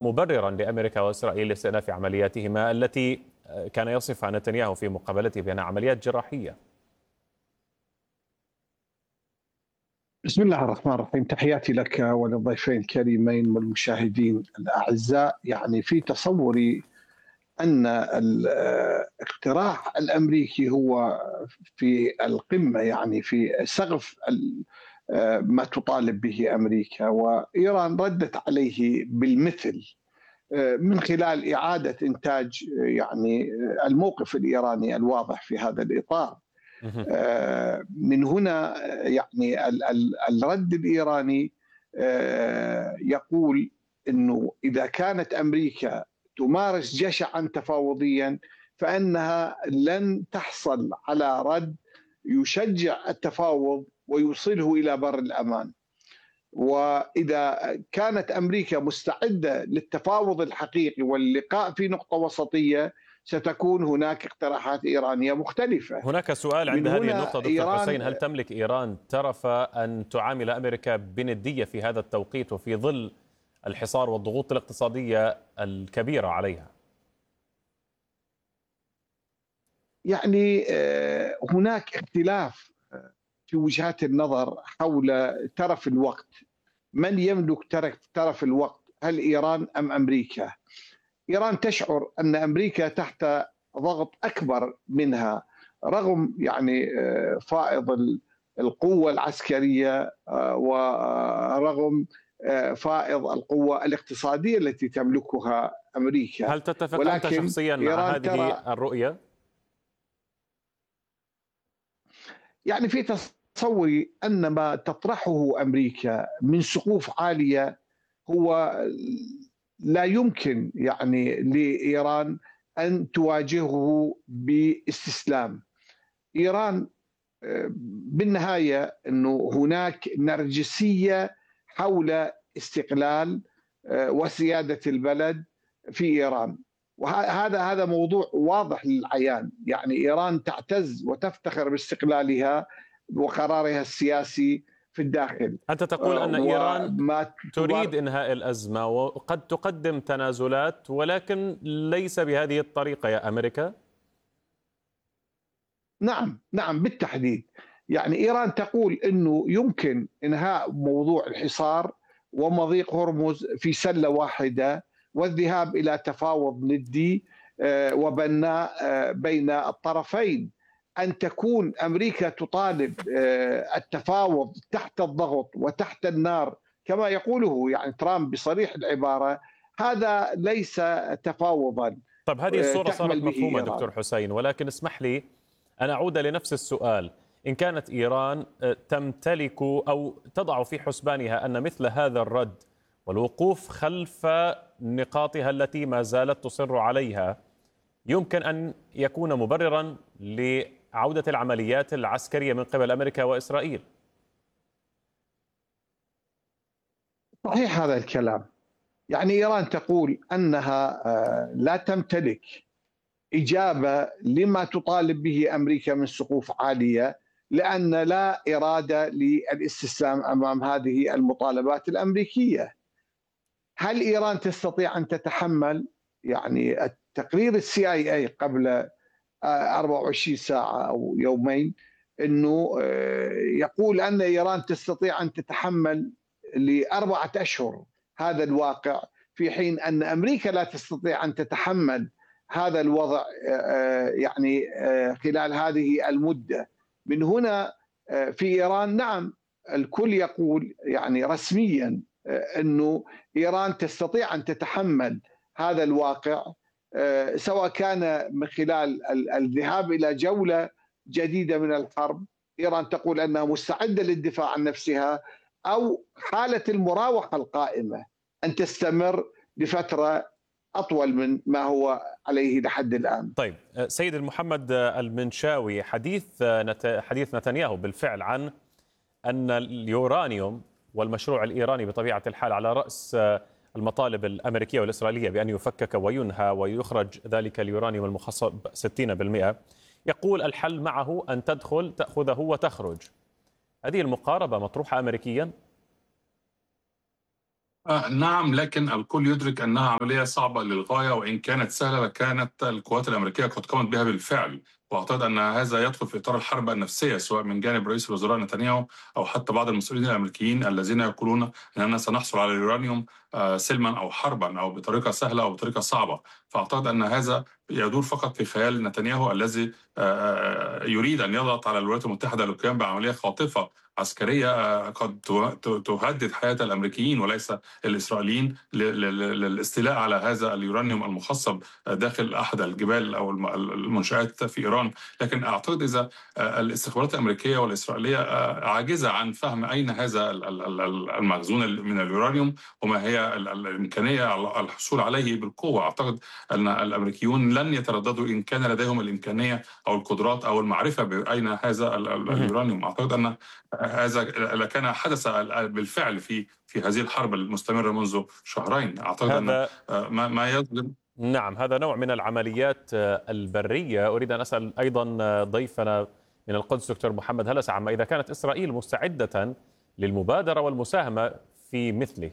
مبررا لأمريكا وإسرائيل لاستئناف عملياتهما التي كان يصفها نتنياهو في مقابلته بأنها عمليات جراحية؟ بسم الله الرحمن الرحيم. تحياتي لك وللضيفين الكريمين والمشاهدين الأعزاء. يعني في تصوري أن الاقتراح الأمريكي هو في القمة، يعني في سقف ما تطالب به أمريكا، وإيران ردت عليه بالمثل من خلال إعادة إنتاج يعني الموقف الإيراني الواضح في هذا الإطار. من هنا يعني الرد الإيراني يقول أنه إذا كانت أمريكا تمارس جشعا تفاوضيا فإنها لن تحصل على رد يشجع التفاوض ويوصله إلى بر الأمان. وإذا كانت أمريكا مستعدة للتفاوض الحقيقي واللقاء في نقطة وسطية ستكون هناك اقتراحات إيرانية مختلفة. هناك سؤال عند هذه النقطة دكتور حسين: هل تملك إيران ترف أن تعامل أمريكا بندية في هذا التوقيت وفي ظل الحصار والضغوط الاقتصادية الكبيرة عليها؟ يعني هناك اختلاف في وجهات النظر حول ترف الوقت. من يملك ترف الوقت، هل إيران أم أمريكا؟ إيران تشعر أن أمريكا تحت ضغط أكبر منها، رغم يعني فائض القوة العسكرية ورغم فائض القوة الاقتصادية التي تملكها أمريكا. هل تتفق أنت شخصيا مع هذه الرؤية؟ يعني في تصوري أن ما تطرحه أمريكا من سقوف عالية هو لا يمكن يعني لإيران أن تواجهه باستسلام. إيران بالنهاية أنه هناك نرجسية حول استقلال وسيادة البلد في إيران، وهذا موضوع واضح للعيان. يعني إيران تعتز وتفتخر باستقلالها وقرارها السياسي في الداخل. أنت تقول أن إيران تريد إنهاء الأزمة وقد تقدم تنازلات، ولكن ليس بهذه الطريقة يا أمريكا؟ نعم بالتحديد. يعني إيران تقول أنه يمكن إنهاء موضوع الحصار ومضيق هرمز في سلة واحدة والذهاب إلى تفاوض ندي وبناء بين الطرفين. أن تكون أمريكا تطالب التفاوض تحت الضغط وتحت النار كما يقوله يعني ترامب بصريح العبارة، هذا ليس تفاوضا. طب هذه الصورة صارت مفهومة دكتور حسين، ولكن اسمح لي أن أعود لنفس السؤال. إن كانت إيران تمتلك أو تضع في حسبانها أن مثل هذا الرد والوقوف خلف نقاطها التي ما زالت تصر عليها يمكن أن يكون مبررا لعودة العمليات العسكرية من قبل أمريكا وإسرائيل. صحيح هذا الكلام. يعني إيران تقول أنها لا تمتلك إجابة لما تطالب به أمريكا من سقوف عالية، لأن لا إرادة للاستسلام أمام هذه المطالبات الأمريكية. هل إيران تستطيع أن تتحمل؟ يعني التقرير CIA قبل 24 ساعة أو يومين أنه يقول أن إيران تستطيع أن تتحمل ل4 أشهر هذا الواقع، في حين أن أمريكا لا تستطيع أن تتحمل هذا الوضع يعني خلال هذه المدة. من هنا في إيران نعم الكل يقول يعني رسميا أنه إيران تستطيع أن تتحمل هذا الواقع، سواء كان من خلال الذهاب إلى جولة جديدة من الحرب، إيران تقول أنها مستعدة للدفاع عن نفسها، أو حالة المراوحة القائمة أن تستمر لفترة أطول من ما هو عليه لحد الآن. طيب سيد محمد المنشاوي، حديث نتنياهو بالفعل عن أن اليورانيوم والمشروع الإيراني بطبيعة الحال على رأس المطالب الأمريكية والإسرائيلية بأن يفكك وينهى ويخرج ذلك اليورانيوم المخصب 60%، يقول الحل معه أن تدخل تأخذه وتخرج. هذه المقاربة مطروحة أمريكيا؟ نعم، لكن الكل يدرك أنها عملية صعبة للغاية، وإن كانت سهلة لكانت القوات الأمريكية قد قامت بها بالفعل. وأعتقد أن هذا يدخل في إطار الحرب النفسية، سواء من جانب رئيس الوزراء نتنياهو أو حتى بعض المسؤولين الأمريكيين الذين يقولون أننا سنحصل على اليورانيوم سلما أو حربا، أو بطريقة سهلة أو بطريقة صعبة. فأعتقد أن هذا يدور فقط في خيال نتنياهو الذي يريد أن يضغط على الولايات المتحدة للقيام بعملية خاطفة عسكرية قد تهدد حياة الأمريكيين وليس الإسرائيليين، للاستيلاء على هذا اليورانيوم المخصب داخل أحد الجبال أو المنشآت في إيران. لكن أعتقد إذا الاستخبارات الأمريكية والإسرائيلية عاجزة عن فهم أين هذا المخزون من اليورانيوم وما هي الإمكانية على الحصول عليه بالقوة، أعتقد أن الأمريكيون لن يترددوا إن كان لديهم الإمكانية أو القدرات أو المعرفة بأين هذا اليورانيوم. أعتقد أن هذا كان حدث بالفعل في هذه الحرب المستمرة منذ شهرين. أعتقد أن ما يظلم. نعم، هذا نوع من العمليات البرية. أريد أن أسأل أيضا ضيفنا من القدس دكتور محمد هلس عما إذا كانت إسرائيل مستعدة للمبادرة والمساهمة في مثله.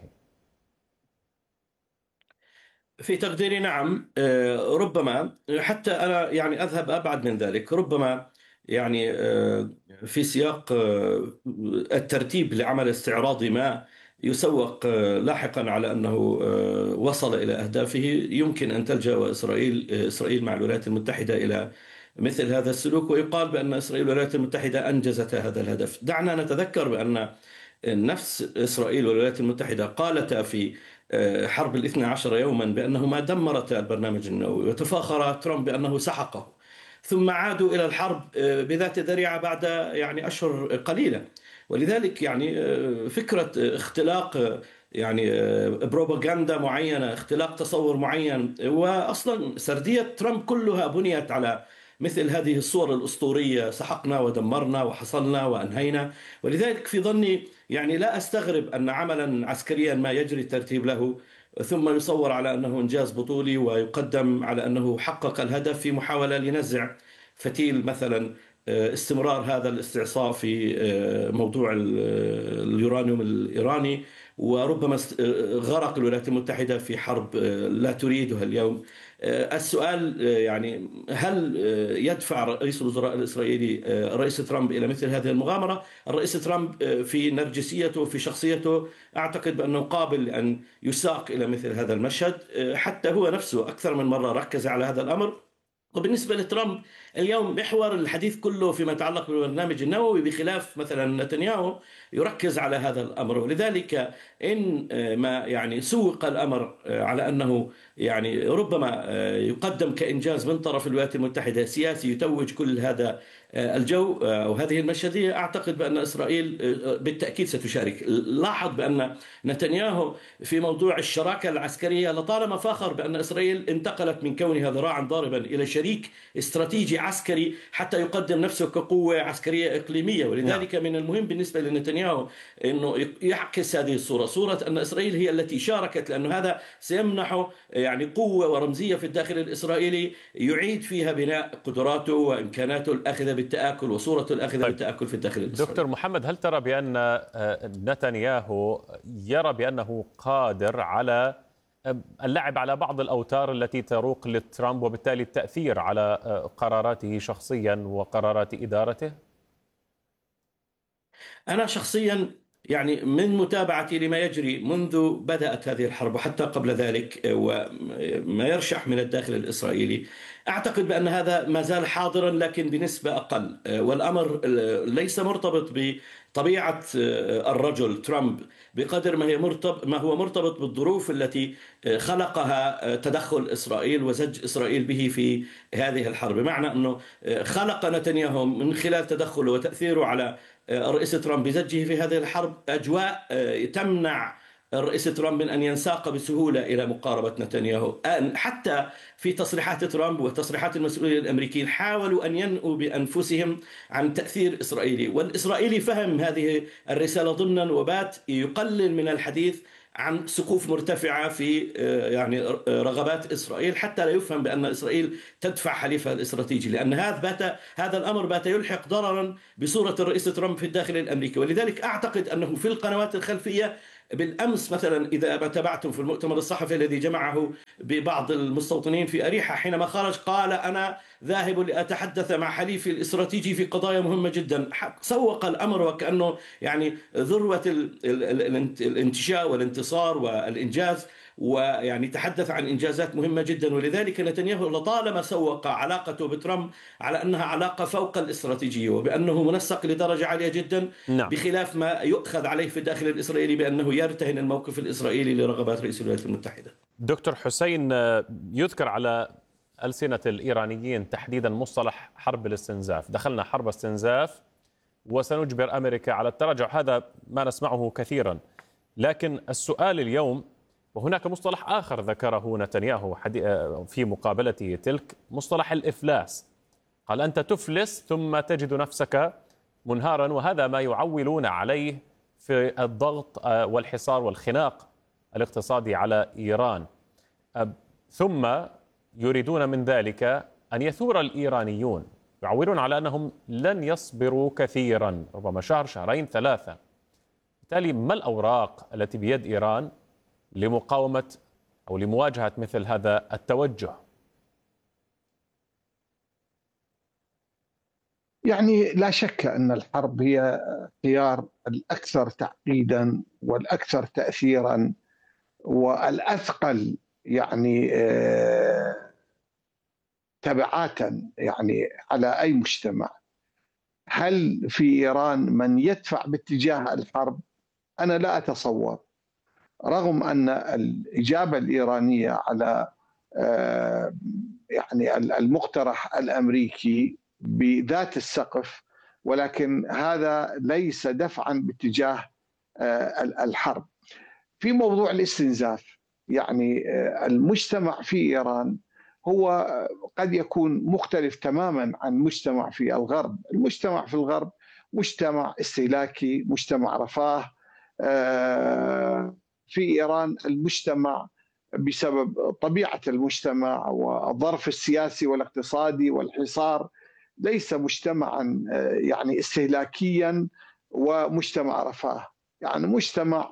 في تقديري نعم، ربما حتى أنا يعني أذهب أبعد من ذلك، ربما يعني في سياق الترتيب لعمل استعراضي ما يسوق لاحقا على أنه وصل إلى أهدافه، يمكن أن تلجأ إسرائيل مع الولايات المتحدة إلى مثل هذا السلوك، ويقال بأن إسرائيل والولايات المتحدة أنجزت هذا الهدف. دعنا نتذكر بأن نفس إسرائيل والولايات المتحدة قالتا في حرب 12 يوما بأنهما دمرتا البرنامج النووي، وتفاخر ترامب بأنه سحقه، ثم عادوا إلى الحرب بذات ذريعة بعد يعني أشهر قليلة. ولذلك يعني فكرة اختلاق يعني بروباغندا معينة، اختلاق تصور معين، وأصلا سردية ترامب كلها بنيت على مثل هذه الصور الأسطورية: سحقنا ودمرنا وحصلنا وأنهينا. ولذلك في ظني يعني لا أستغرب أن عملا عسكريا ما يجري الترتيب له ثم يصور على أنه إنجاز بطولي ويقدم على أنه حقق الهدف في محاولة لنزع فتيل مثلا استمرار هذا الاستعصاء في موضوع اليورانيوم الإيراني، وربما غرق الولايات المتحدة في حرب لا تريدها اليوم. السؤال يعني هل يدفع رئيس الوزراء الإسرائيلي الرئيس ترامب إلى مثل هذه المغامرة؟ الرئيس ترامب في نرجسيته وفي شخصيته أعتقد بأنه قابل أن يساق إلى مثل هذا المشهد، حتى هو نفسه أكثر من مرة ركز على هذا الأمر. وبالنسبة لترامب اليوم محور الحديث كله فيما يتعلق بالبرنامج النووي، بخلاف مثلا نتنياهو يركز على هذا الأمر. ولذلك إن ما يعني سوق الأمر على أنه يعني ربما يقدم كإنجاز من طرف الولايات المتحدة سياسي يتوج كل هذا الجو أو هذه المشهدية، أعتقد بأن إسرائيل بالتأكيد ستشارك. لاحظ بأن نتنياهو في موضوع الشراكة العسكرية لطالما فاخر بأن إسرائيل انتقلت من كونها ذراعا ضاربا إلى شريك استراتيجي عسكري حتى يقدم نفسه كقوة عسكرية إقليمية. ولذلك من المهم بالنسبة لنتنياهو أنه يعكس هذه الصورة، صورة أن إسرائيل هي التي شاركت، لأن هذا سيمنحه يعني قوة ورمزية في الداخل الإسرائيلي يعيد فيها بناء قدراته وإمكاناته الأخذة بالتآكل وصورته الأخذة بالتآكل في الداخل الإسرائيلي. دكتور محمد، هل ترى بأن نتنياهو يرى بأنه قادر على اللعب على بعض الأوتار التي تروق لترامب وبالتالي التأثير على قراراته شخصيا وقرارات إدارته؟ أنا شخصيا يعني من متابعتي لما يجري منذ بدأت هذه الحرب وحتى قبل ذلك وما يرشح من الداخل الإسرائيلي، أعتقد بأن هذا ما زال حاضرا لكن بنسبة أقل، والأمر ليس مرتبط بطبيعة الرجل ترامب بقدر ما هو مرتبط بالظروف التي خلقها تدخل إسرائيل وزج إسرائيل به في هذه الحرب. بمعنى أنه خلق نتنياهو من خلال تدخله وتأثيره على الرئيس ترامب بزجه في هذه الحرب أجواء تمنع الرئيس ترامب من أن ينساق بسهولة إلى مقاربة نتنياهو. حتى في تصريحات ترامب وتصريحات المسؤولين الأمريكيين حاولوا أن ينأوا بأنفسهم عن تأثير إسرائيلي، والإسرائيلي فهم هذه الرسالة ضمنا وبات يقلل من الحديث عن سقوف مرتفعة في يعني رغبات إسرائيل حتى لا يفهم بأن إسرائيل تدفع حليفها الاستراتيجي، لأن هذا الأمر بات يلحق ضررا بصورة الرئيس ترامب في الداخل الأمريكي. ولذلك أعتقد أنه في القنوات الخلفية بالأمس مثلا إذا تابعتم في المؤتمر الصحفي الذي جمعه ببعض المستوطنين في أريحة، حينما خرج قال أنا ذاهب لأتحدث مع حليفي الاستراتيجي في قضايا مهمة جدا. سوق الأمر وكأنه يعني ذروة الانتشاء والانتصار والإنجاز، ويعني تحدث عن إنجازات مهمة جدا. ولذلك نتنياهو لطالما سوق علاقته بترامب على أنها علاقة فوق الاستراتيجية، وبأنه منسق لدرجة عالية جدا، نعم. بخلاف ما يؤخذ عليه في الداخل الإسرائيلي بأنه يرتهن الموقف الإسرائيلي لرغبات رئيس الولايات المتحدة. دكتور حسين، يذكر على ألسنة الإيرانيين تحديدا مصطلح حرب الاستنزاف. دخلنا حرب استنزاف وسنجبر أمريكا على التراجع، هذا ما نسمعه كثيرا. لكن السؤال اليوم، وهناك مصطلح آخر ذكره نتنياهو في مقابلته تلك، مصطلح الإفلاس. قال أنت تفلس ثم تجد نفسك منهارا، وهذا ما يعولون عليه في الضغط والحصار والخناق الاقتصادي على إيران. ثم يريدون من ذلك أن يثور الإيرانيون، يعولون على أنهم لن يصبروا كثيرا، ربما شهر، شهرين، 3. بالتالي ما الأوراق التي بيد إيران لمقاومة أو لمواجهة مثل هذا التوجه؟ يعني لا شك أن الحرب هي خيار الأكثر تعقيدا والأكثر تأثيرا والأثقل يعني تبعاتا يعني على أي مجتمع. هل في إيران من يدفع باتجاه الحرب؟ أنا لا أتصور، رغم أن الإجابة الإيرانية على يعني المقترح الأمريكي بذات السقف، ولكن هذا ليس دفعا باتجاه الحرب. في موضوع الاستنزاف، يعني المجتمع في إيران هو قد يكون مختلف تماما عن مجتمع في الغرب. المجتمع في الغرب مجتمع استهلاكي، مجتمع رفاه. في إيران المجتمع بسبب طبيعة المجتمع والظرف السياسي والاقتصادي والحصار ليس مجتمعا يعني استهلاكيا ومجتمع رفاه، يعني مجتمع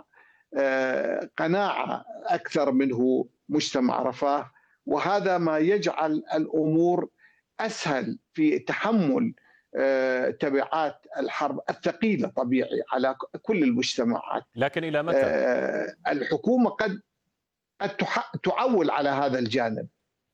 قناعة أكثر منه مجتمع رفاه. وهذا ما يجعل الأمور أسهل في تحمل تبعات الحرب الثقيلة طبيعي على كل المجتمعات. لكن إلى متى؟ الحكومة قد تعول على هذا الجانب.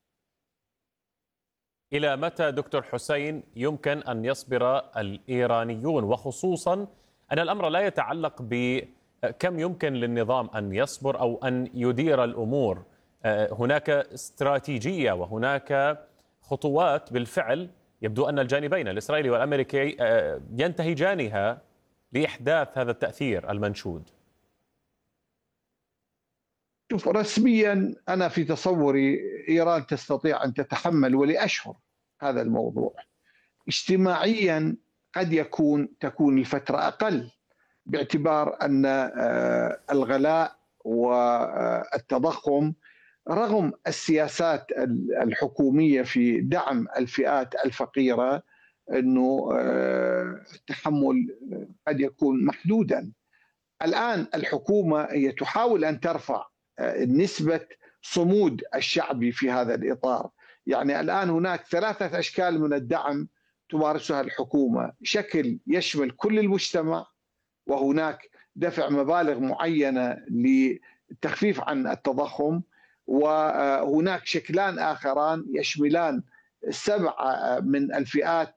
إلى متى دكتور حسين يمكن أن يصبر الإيرانيون، وخصوصا أن الأمر لا يتعلق بكم يمكن للنظام أن يصبر أو أن يدير الأمور؟ هناك استراتيجية وهناك خطوات بالفعل يبدو أن الجانبين الإسرائيلي والأمريكي ينتهجانها لإحداث هذا التأثير المنشود. شوف، رسميا أنا في تصوري إيران تستطيع أن تتحمل ولأشهر هذا الموضوع. اجتماعيا قد تكون الفترة أقل، باعتبار أن الغلاء والتضخم رغم السياسات الحكومية في دعم الفئات الفقيرة أنه التحمل قد يكون محدودا. الآن الحكومة هي تحاول أن ترفع نسبة صمود الشعبي في هذا الإطار. يعني الآن هناك 3 أشكال من الدعم تمارسها الحكومة، شكل يشمل كل المجتمع، وهناك دفع مبالغ معينة للتخفيف عن التضخم، وهناك شكلان آخران يشملان 7 من الفئات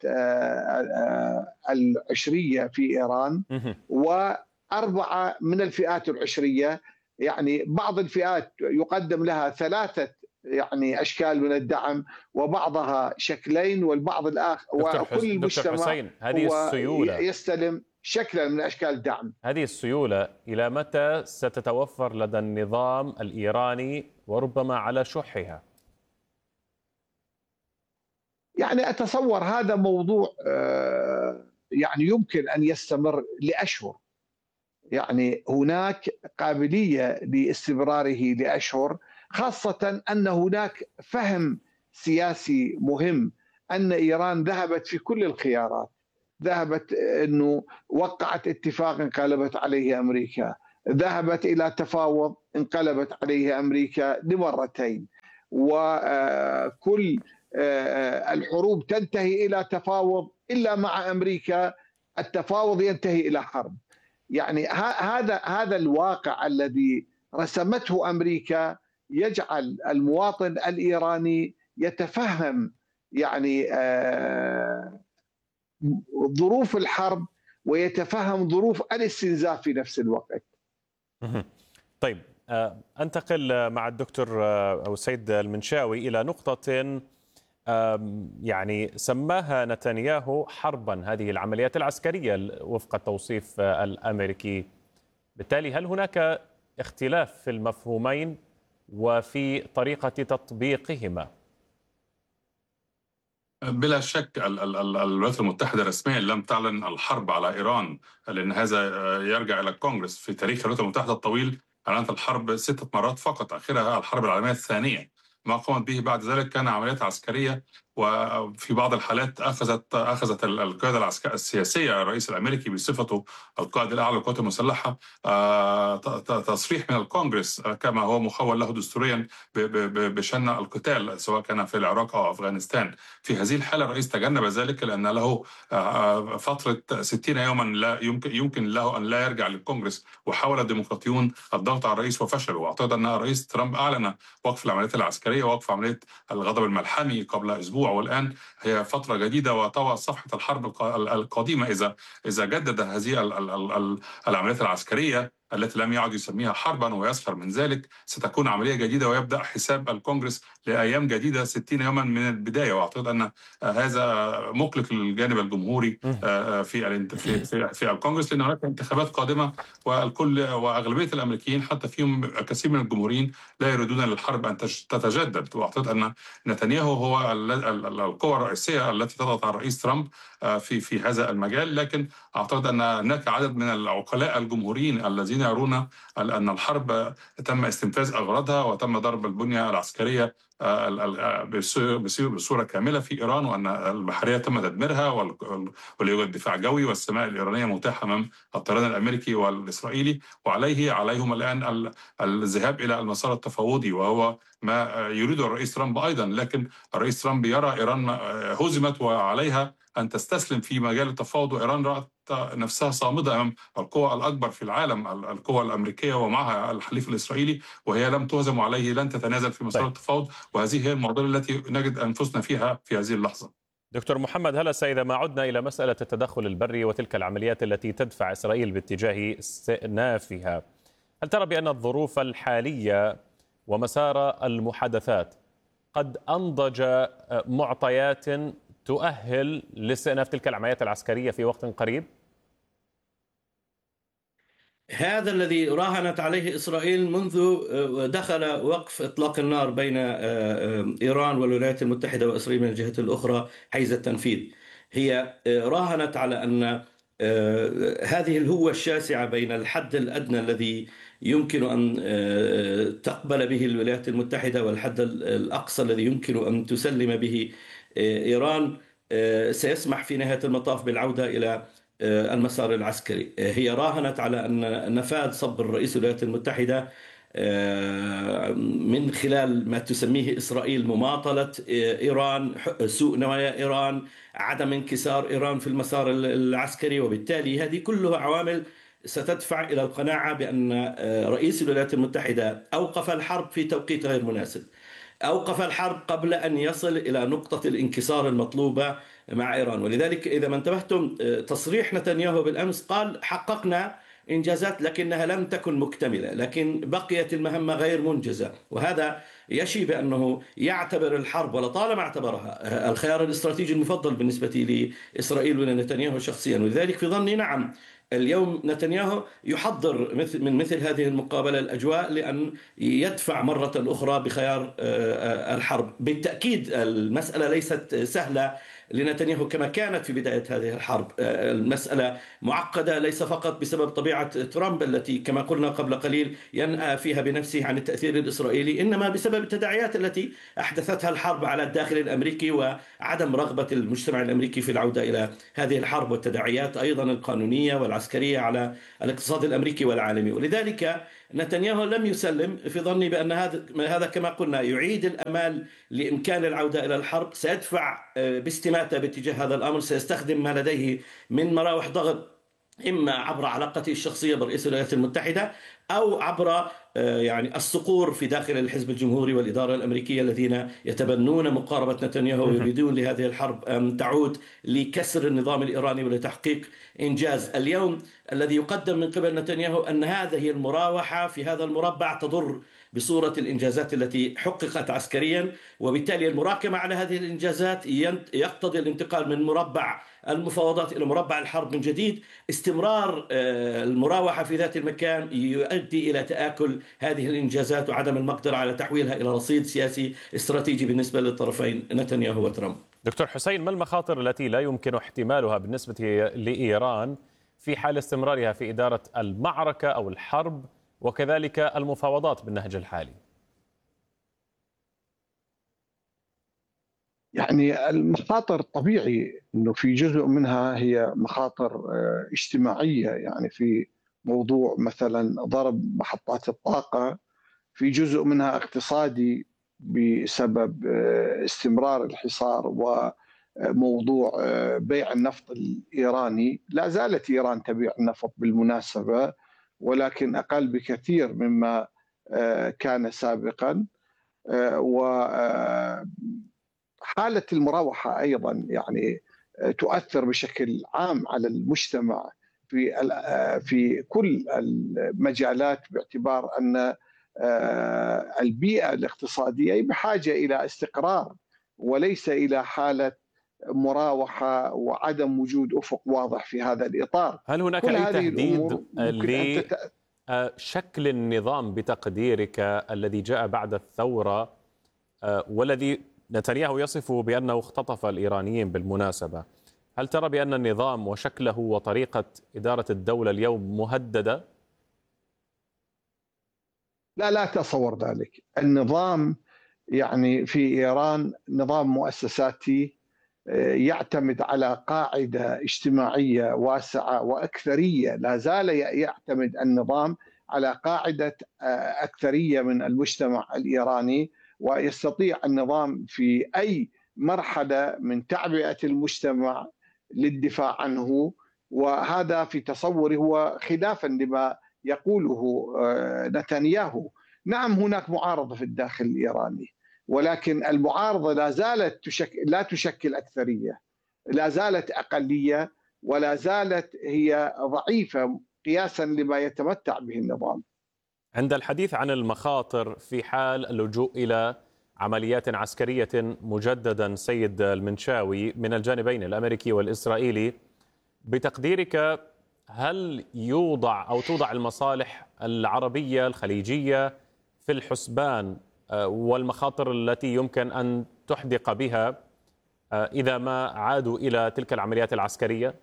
العشرية في إيران و4 من الفئات العشرية. يعني بعض الفئات يقدم لها 3 يعني أشكال من الدعم، وبعضها شكلين، والبعض الآخر وكل المجتمع هذه السيولة يستلم شكلا من أشكال الدعم. هذه السيولة إلى متى ستتوفر لدى النظام الإيراني وربما على شحها؟ يعني أتصور هذا موضوع يعني يمكن أن يستمر لأشهر. يعني هناك قابلية لاستمراره لأشهر، خاصة أن هناك فهم سياسي مهم أن إيران ذهبت في كل الخيارات. ذهبت أنه وقعت اتفاق انقلبت عليه أمريكا، ذهبت إلى تفاوض انقلبت عليه أمريكا لمرتين، وكل الحروب تنتهي إلى تفاوض، إلا مع أمريكا التفاوض ينتهي إلى حرب. يعني هذا الواقع الذي رسمته أمريكا يجعل المواطن الإيراني يتفهم يعني ظروف الحرب ويتفهم ظروف الاستنزاف في نفس الوقت. طيب، أنتقل مع الدكتور أو السيد المنشاوي إلى نقطة يعني سماها نتنياهو حربا، هذه العمليات العسكرية وفق التوصيف الأمريكي. بالتالي هل هناك اختلاف في المفهومين وفي طريقة تطبيقهما؟ بلا شك الولايات المتحدة رسميا لم تعلن الحرب على إيران، لأن هذا يرجع إلى الكونغرس. في تاريخ الولايات المتحدة الطويل أعلنت الحرب 6 مرات فقط، آخرها الحرب العالمية الثانية. ما قامت به بعد ذلك كان عمليات عسكرية، وفي بعض الحالات أخذت القيادة السياسية الرئيس الأمريكي بصفته القائد الأعلى للقوات المسلحة تصريح من الكونغرس كما هو مخول له دستوريا بشن القتال، سواء كان في العراق أو أفغانستان. في هذه الحالة الرئيس تجنب ذلك لأن له فترة 60 يوما لا يمكن له أن لا يرجع للكونغرس، وحاول الديمقراطيون الضغط على الرئيس وفشلوا. وأعتقد أن الرئيس ترامب أعلن وقف العمليات العسكرية ووقف عملية الغضب الملحمي قبل أسبوع، والآن هي فترة جديدة وطوى صفحة الحرب القديمة. إذا جدد هذه العمليات العسكرية التي لم يعد يسميها حربا ويسخر من ذلك، ستكون عملية جديدة ويبدأ حساب الكونغرس لأيام جديدة 60 يوما من البداية. وأعتقد أن هذا مقلق للجانب الجمهوري في الكونغرس، لأن هناك انتخابات قادمة والكل وأغلبية الأمريكيين حتى فيهم كثير من الجمهوريين لا يريدون للحرب أن تتجدد. وأعتقد أن نتنياهو هو القوة الرئيسية التي تضغط على الرئيس ترامب في هذا المجال. لكن أعتقد أن هناك عدد من العقلاء الجمهوريين الذين يرون أن الحرب تم استنفاذ أغراضها وتم ضرب البنية العسكرية بصورة كاملة في إيران، وأن البحرية تم تدميرها وليوجد دفاع جوي والسماء الإيرانية متاحة أمام الطيران الأمريكي والإسرائيلي. عليهم الآن الذهاب إلى المسار التفاوضي، وهو ما يريده الرئيس ترامب أيضا. لكن الرئيس ترامب يرى إيران هزمت وعليها أن تستسلم في مجال التفاوض، وإيران رأت نفسها صامدة أمام القوى الأكبر في العالم، القوى الأمريكية ومعها الحليف الإسرائيلي، وهي لم تهزم عليه لن تتنازل في مسار التفاوض. وهذه هي المعضلة التي نجد أنفسنا فيها في هذه اللحظة. دكتور محمد هلس، إذا ما عدنا إلى مسألة التدخل البري وتلك العمليات التي تدفع إسرائيل باتجاه استئنافها، هل ترى بأن الظروف الحالية ومسار المحادثات قد أنضج معطيات تؤهل لاستئناف تلك العمليات العسكرية في وقت قريب؟ هذا الذي راهنت عليه إسرائيل منذ دخل وقف إطلاق النار بين إيران والولايات المتحدة وإسرائيل من الجهة الأخرى حيز التنفيذ. هي راهنت على أن هذه الهوة الشاسعة بين الحد الأدنى الذي يمكن أن تقبل به الولايات المتحدة والحد الأقصى الذي يمكن أن تسلم به إيران سيسمح في نهاية المطاف بالعودة إلى المسار العسكري. هي راهنت على أن نفاذ صب الرئيس الولايات المتحدة من خلال ما تسميه إسرائيل مماطلة إيران، سوء نوايا إيران، عدم انكسار إيران في المسار العسكري. وبالتالي هذه كلها عوامل ستدفع إلى القناعة بأن رئيس الولايات المتحدة أوقف الحرب في توقيت غير مناسب، أوقف الحرب قبل أن يصل إلى نقطة الانكسار المطلوبة مع إيران. ولذلك إذا ما انتبهتم تصريح نتنياهو بالأمس قال حققنا إنجازات لكنها لم تكن مكتملة، لكن بقيت المهمة غير منجزة. وهذا يشي بأنه يعتبر الحرب، ولطالما اعتبرها، الخيار الاستراتيجي المفضل بالنسبة لإسرائيل ونتنياهو شخصيا. ولذلك في ظني نعم اليوم نتنياهو يحضر من مثل هذه المقابلة الأجواء لأن يدفع مرة أخرى بخيار الحرب. بالتأكيد المسألة ليست سهلة لنتنياهو كما كانت في بداية هذه الحرب. المسألة معقدة ليس فقط بسبب طبيعة ترامب التي كما قلنا قبل قليل ينأى فيها بنفسه عن التأثير الإسرائيلي، إنما بسبب التداعيات التي أحدثتها الحرب على الداخل الأمريكي وعدم رغبة المجتمع الأمريكي في العودة إلى هذه الحرب، والتداعيات أيضا القانونية والعسكرية على الاقتصاد الأمريكي والعالمي. ولذلك نتنياهو لم يسلم، في ظني بأن هذا كما قلنا يعيد الأمال لإمكان العودة إلى الحرب، سيدفع باستماتة باتجاه هذا الأمر، سيستخدم ما لديه من مراوح ضغط إما عبر علاقته الشخصية برئيس الولايات المتحدة أو عبر يعني الصقور في داخل الحزب الجمهوري والإدارة الأمريكية الذين يتبنون مقاربة نتنياهو ويريدون لهذه الحرب أن تعود لكسر النظام الإيراني ولتحقيق إنجاز. اليوم الذي يقدم من قبل نتنياهو أن هذه المراوحة في هذا المربع تضر بصورة الإنجازات التي حققت عسكريا، وبالتالي المراكمة على هذه الإنجازات يقتضي الانتقال من مربع المفاوضات إلى مربع الحرب من جديد. استمرار المراوحة في ذات المكان يؤدي إلى تآكل هذه الإنجازات وعدم المقدرة على تحويلها إلى رصيد سياسي استراتيجي بالنسبة للطرفين نتنياهو وترامب. دكتور حسين، ما المخاطر التي لا يمكن احتمالها بالنسبة لإيران في حال استمرارها في إدارة المعركة أو الحرب وكذلك المفاوضات بالنهج الحالي؟ يعني المخاطر طبيعي أنه في جزء منها هي مخاطر اجتماعية، يعني في موضوع مثلا ضرب محطات الطاقة، في جزء منها اقتصادي بسبب استمرار الحصار وموضوع بيع النفط الإيراني. لا زالت إيران تبيع النفط بالمناسبة، ولكن أقل بكثير مما كان سابقا. وحالة المراوحة أيضا يعني تؤثر بشكل عام على المجتمع في كل المجالات، باعتبار أن البيئة الاقتصادية بحاجة إلى استقرار وليس إلى حالة مراوحة وعدم وجود أفق واضح في هذا الإطار. هل هناك أي تهديد لشكل النظام بتقديرك الذي جاء بعد الثورة والذي نتنياهو يصفه بأنه اختطف الإيرانيين بالمناسبة؟ هل ترى بأن النظام وشكله وطريقة إدارة الدولة اليوم مهددة؟ لا أتصور ذلك. النظام يعني في إيران نظام مؤسساتي يعتمد على قاعدة اجتماعية واسعة وأكثرية. لا زال يعتمد النظام على قاعدة أكثرية من المجتمع الإيراني، ويستطيع النظام في أي مرحلة من تعبئة المجتمع للدفاع عنه. وهذا في تصوري هو خلافا لما يقوله نتنياهو. نعم هناك معارضة في الداخل الإيراني، ولكن المعارضة لا تشكل أكثرية، لا زالت أقلية، ولا زالت هي ضعيفة قياسا لما يتمتع به النظام. عند الحديث عن المخاطر في حال اللجوء إلى عمليات عسكرية مجددا سيد المنشاوي من الجانبين الأمريكي والإسرائيلي، بتقديرك هل توضع المصالح العربية الخليجية في الحسبان والمخاطر التي يمكن أن تحدق بها إذا ما عادوا إلى تلك العمليات العسكرية؟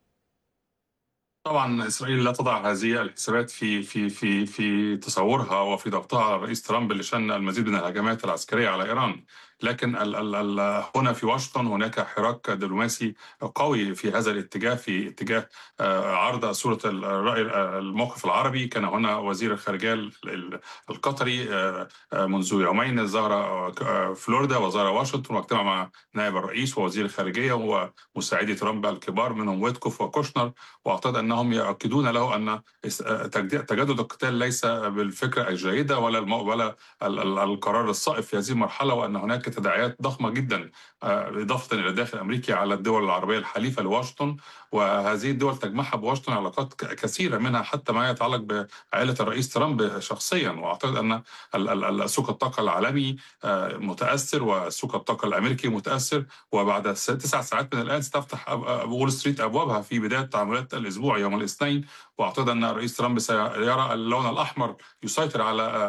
طبعا إسرائيل لا تضع هذه الحسابات في تصورها وفي ضغطها على الرئيس ترامب لشن المزيد من الهجمات العسكرية على إيران. لكن هنا في واشنطن هناك حراك دبلوماسي قوي في هذا الاتجاه، في اتجاه عرض صورة الموقف العربي. كان هنا وزير الخارجية القطري منذ يومين زار فلوريدا وزار واشنطن واجتمع مع نائب الرئيس ووزير الخارجية ومساعدي ترامب الكبار منهم ويتكوف وكوشنر، واعتقد انهم يؤكدون له ان تجدد القتال ليس بالفكره الجيده ولا القرار الصائب في هذه المرحله، وان هناك تداعيات ضخمه جدا اضافه الى الداخل الامريكي على الدول العربيه الحليفه لواشنطن. وهذه الدول تجمعها بواشنطن علاقات كثيره، منها حتى ما يتعلق بعائله الرئيس ترامب شخصيا. واعتقد ان سوق الطاقه العالمي متاثر وسوق الطاقه الامريكي متاثر، وبعد 9 ساعات من الان ستفتح وول ستريت ابوابها في بدايه تعاملات الاسبوع يوم الاثنين، واعتقد ان الرئيس ترامب سيرى اللون الاحمر يسيطر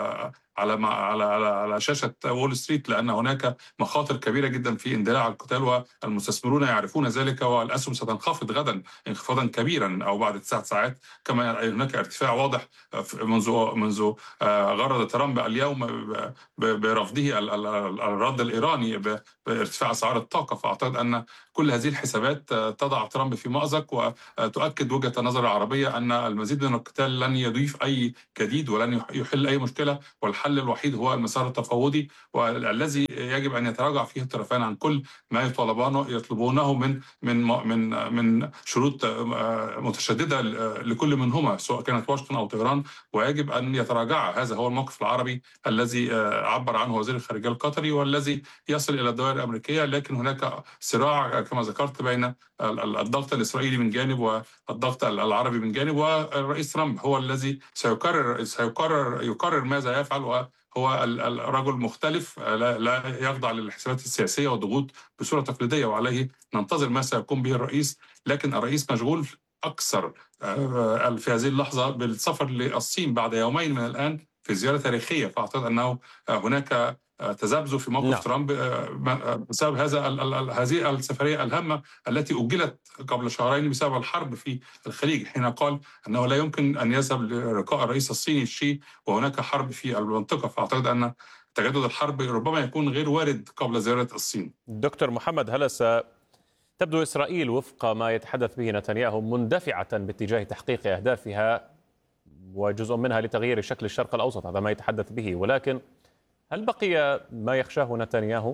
على شاشه وول ستريت، لان هناك مخاطر كبيره جدا في اندلاع القتال، والمستثمرون يعرفون ذلك، والاسهم ستنخفض غدا انخفاضا كبيرا او بعد 9 ساعات، كما هناك ارتفاع واضح منذ غرد ترامب اليوم برفضه الرد الايراني بارتفاع اسعار الطاقه. فاعتقد ان كل هذه الحسابات تضع ترامب في مأزق، وتؤكد وجهه النظر العربيه ان المزيد من القتال لن يضيف اي جديد ولن يحل اي مشكله، والحل الوحيد هو المسار التفاوضي، والذي يجب ان يتراجع فيه الطرفان عن كل ما يطلبونه من شروط متشدده لكل منهما، سواء كانت واشنطن او طهران، ويجب ان يتراجع. هذا هو الموقف العربي الذي عبر عنه وزير الخارجيه القطري والذي يصل الى الدوائر الامريكيه، لكن هناك صراع كما ذكرت بين الضغط الاسرائيلي من جانب والضغط العربي من جانب، والرئيس ترامب هو الذي سيقرر ماذا يفعل، وهو الرجل مختلف لا يخضع للحسابات السياسيه والضغوط بصوره تقليديه، وعليه ننتظر ما سيقوم به الرئيس. لكن الرئيس مشغول أكثر في هذه اللحظة بالسفر للصين بعد يومين من الآن في زيارة تاريخية، فأعتقد أنه هناك تذبذب في موقف ترامب بسبب هذه السفرية الهامة التي أجلت قبل شهرين بسبب الحرب في الخليج، حين قال أنه لا يمكن أن يذهب للقاء الرئيس الصيني شي وهناك حرب في المنطقة. فأعتقد أن تجدد الحرب ربما يكون غير وارد قبل زيارة الصين. دكتور محمد، هل تبدو إسرائيل وفق ما يتحدث به نتنياهو مندفعة باتجاه تحقيق أهدافها وجزء منها لتغيير شكل الشرق الأوسط، هذا ما يتحدث به، ولكن هل بقي ما يخشاه نتنياهو؟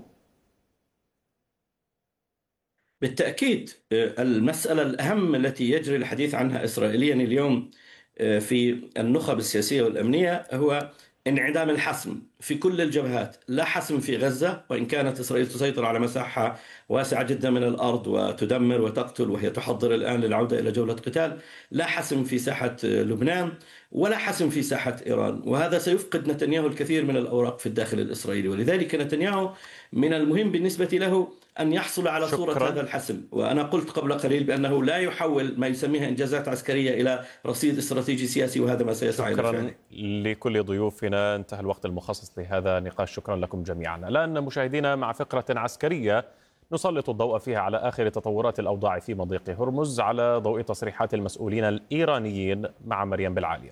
بالتأكيد المسألة الأهم التي يجري الحديث عنها إسرائيليا اليوم في النخب السياسية والأمنية هو انعدام الحسم في كل الجبهات. لا حسم في غزة، وإن كانت إسرائيل تسيطر على مساحة واسعة جدا من الأرض وتدمر وتقتل، وهي تحضر الآن للعودة إلى جولة قتال. لا حسم في ساحة لبنان، ولا حسم في ساحة إيران، وهذا سيفقد نتنياهو الكثير من الأوراق في الداخل الإسرائيلي. ولذلك نتنياهو من المهم بالنسبة له أن يحصل على صورة هذا الحسم. وأنا قلت قبل قليل بأنه لا يحول ما يسميها إنجازات عسكرية إلى رصيد استراتيجي سياسي، وهذا ما سيسعى إلى فعله. شكرا لكل ضيوفنا، انتهى الوقت المخصص لهذا النقاش، شكرا لكم جميعا. الآن مشاهدينا مع فقرة عسكرية نسلط الضوء فيها على آخر تطورات الأوضاع في مضيق هرمز على ضوء تصريحات المسؤولين الإيرانيين مع مريم بالعالية.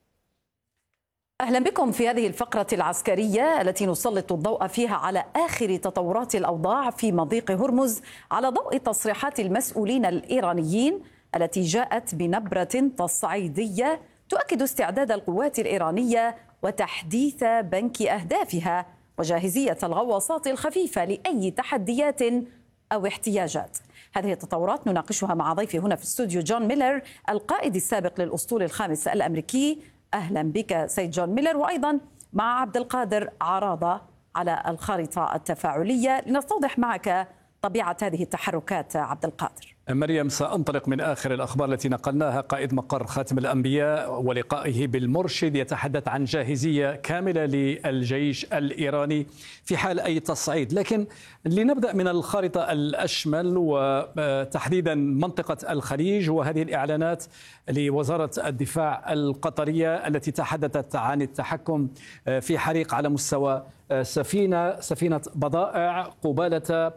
أهلا بكم في هذه الفقرة العسكرية التي نسلط الضوء فيها على آخر تطورات الأوضاع في مضيق هرمز على ضوء تصريحات المسؤولين الإيرانيين التي جاءت بنبرة تصعيدية تؤكد استعداد القوات الإيرانية وتحديث بنك أهدافها وجاهزية الغواصات الخفيفة لأي تحديات أو احتياجات. هذه التطورات نناقشها مع ضيفي هنا في الاستوديو جون ميلر، القائد السابق للأسطول الخامس الأمريكي. أهلا بك سيد جون ميلر. وأيضا مع عبد القادر عراضة على الخارطة التفاعلية لنستوضح معك طبيعة هذه التحركات. عبد القادر. مريم، سأنطلق من آخر الأخبار التي نقلناها. قائد مقر خاتم الأنبياء ولقائه بالمرشد يتحدث عن جاهزية كاملة للجيش الإيراني في حال أي تصعيد. لكن لنبدأ من الخارطة الأشمل وتحديدا منطقة الخليج، وهذه الإعلانات لوزارة الدفاع القطرية التي تحدثت عن التحكم في حريق على مستوى سفينة بضائع قبالة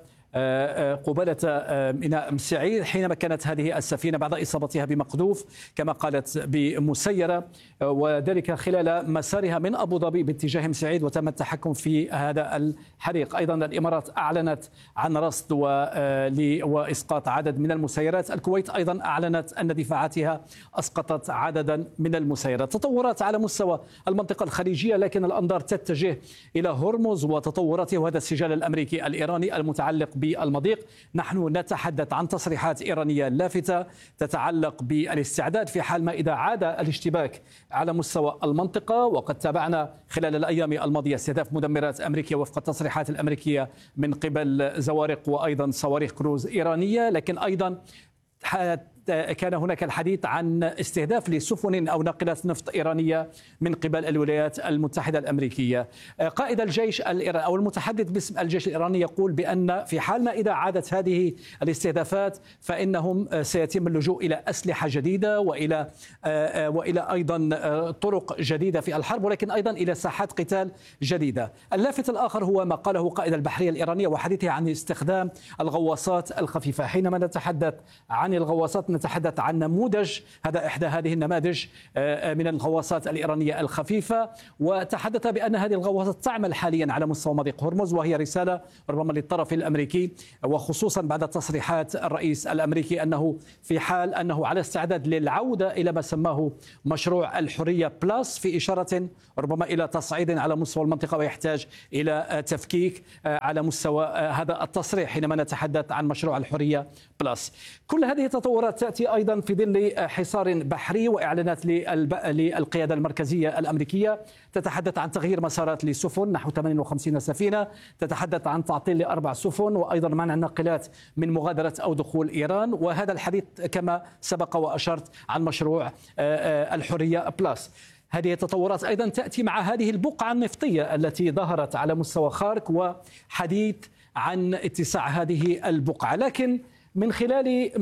ميناء مسعير، حينما كانت هذه السفينة بعد إصابتها بمقذوف كما قالت بمسيرة، وذلك خلال مسارها من أبو ظبي باتجاه مسعيد، وتم التحكم في هذا الحريق. أيضا الإمارات أعلنت عن رصد وإسقاط عدد من المسيرات. الكويت أيضا أعلنت أن دفاعاتها أسقطت عددا من المسيرات. تطورات على مستوى المنطقة الخليجية، لكن الأنظار تتجه إلى هرمز وتطوراته، وهذا السجال الأمريكي الإيراني المتعلق بالمضيق. نحن نتحدث عن تصريحات إيرانية لافتة تتعلق بالاستعداد في حال ما إذا عاد الاشتباك على مستوى المنطقة. وقد تابعنا خلال الأيام الماضية استهداف مدمرات أمريكية وفق التصريحات الأمريكية من قبل زوارق وأيضا صواريخ كروز إيرانية، لكن أيضا كان هناك الحديث عن استهداف لسفن أو ناقلات نفط إيرانية من قبل الولايات المتحدة الأمريكية. قائد الجيش الإيراني أو المتحدث باسم الجيش الإيراني يقول بأن في حال ما إذا عادت هذه الاستهدافات فإنهم سيتم اللجوء إلى أسلحة جديدة وإلى أيضا طرق جديدة في الحرب، ولكن أيضا إلى ساحات قتال جديدة. اللافت الآخر هو ما قاله قائد البحرية الإيرانية وحديثه عن استخدام الغواصات الخفيفة. حينما نتحدث عن الغواصات نتحدث عن نموذج، هذا إحدى هذه النماذج من الغواصات الإيرانية الخفيفة، وتحدث بأن هذه الغواصات تعمل حاليا على مستوى مضيق هرمز، وهي رسالة ربما للطرف الأمريكي، وخصوصا بعد تصريحات الرئيس الأمريكي أنه في حال أنه على استعداد للعودة إلى ما سماه مشروع الحرية بلس، في إشارة ربما إلى تصعيد على مستوى المنطقة ويحتاج إلى تفكيك على مستوى هذا التصريح حينما نتحدث عن مشروع الحرية بلس. كل هذه التطورات تأتي أيضا في ظل حصار بحري وإعلانات للقيادة المركزية الأمريكية، تتحدث عن تغيير مسارات لسفن نحو 58 سفينة، تتحدث عن تعطيل ل4 سفن، وأيضا منع الناقلات من مغادرة أو دخول إيران. وهذا الحديث كما سبق وأشرت عن مشروع الحرية بلس. هذه التطورات أيضا تأتي مع هذه البقعة النفطية التي ظهرت على مستوى خارك وحديث عن اتساع هذه البقعة، لكن من خلال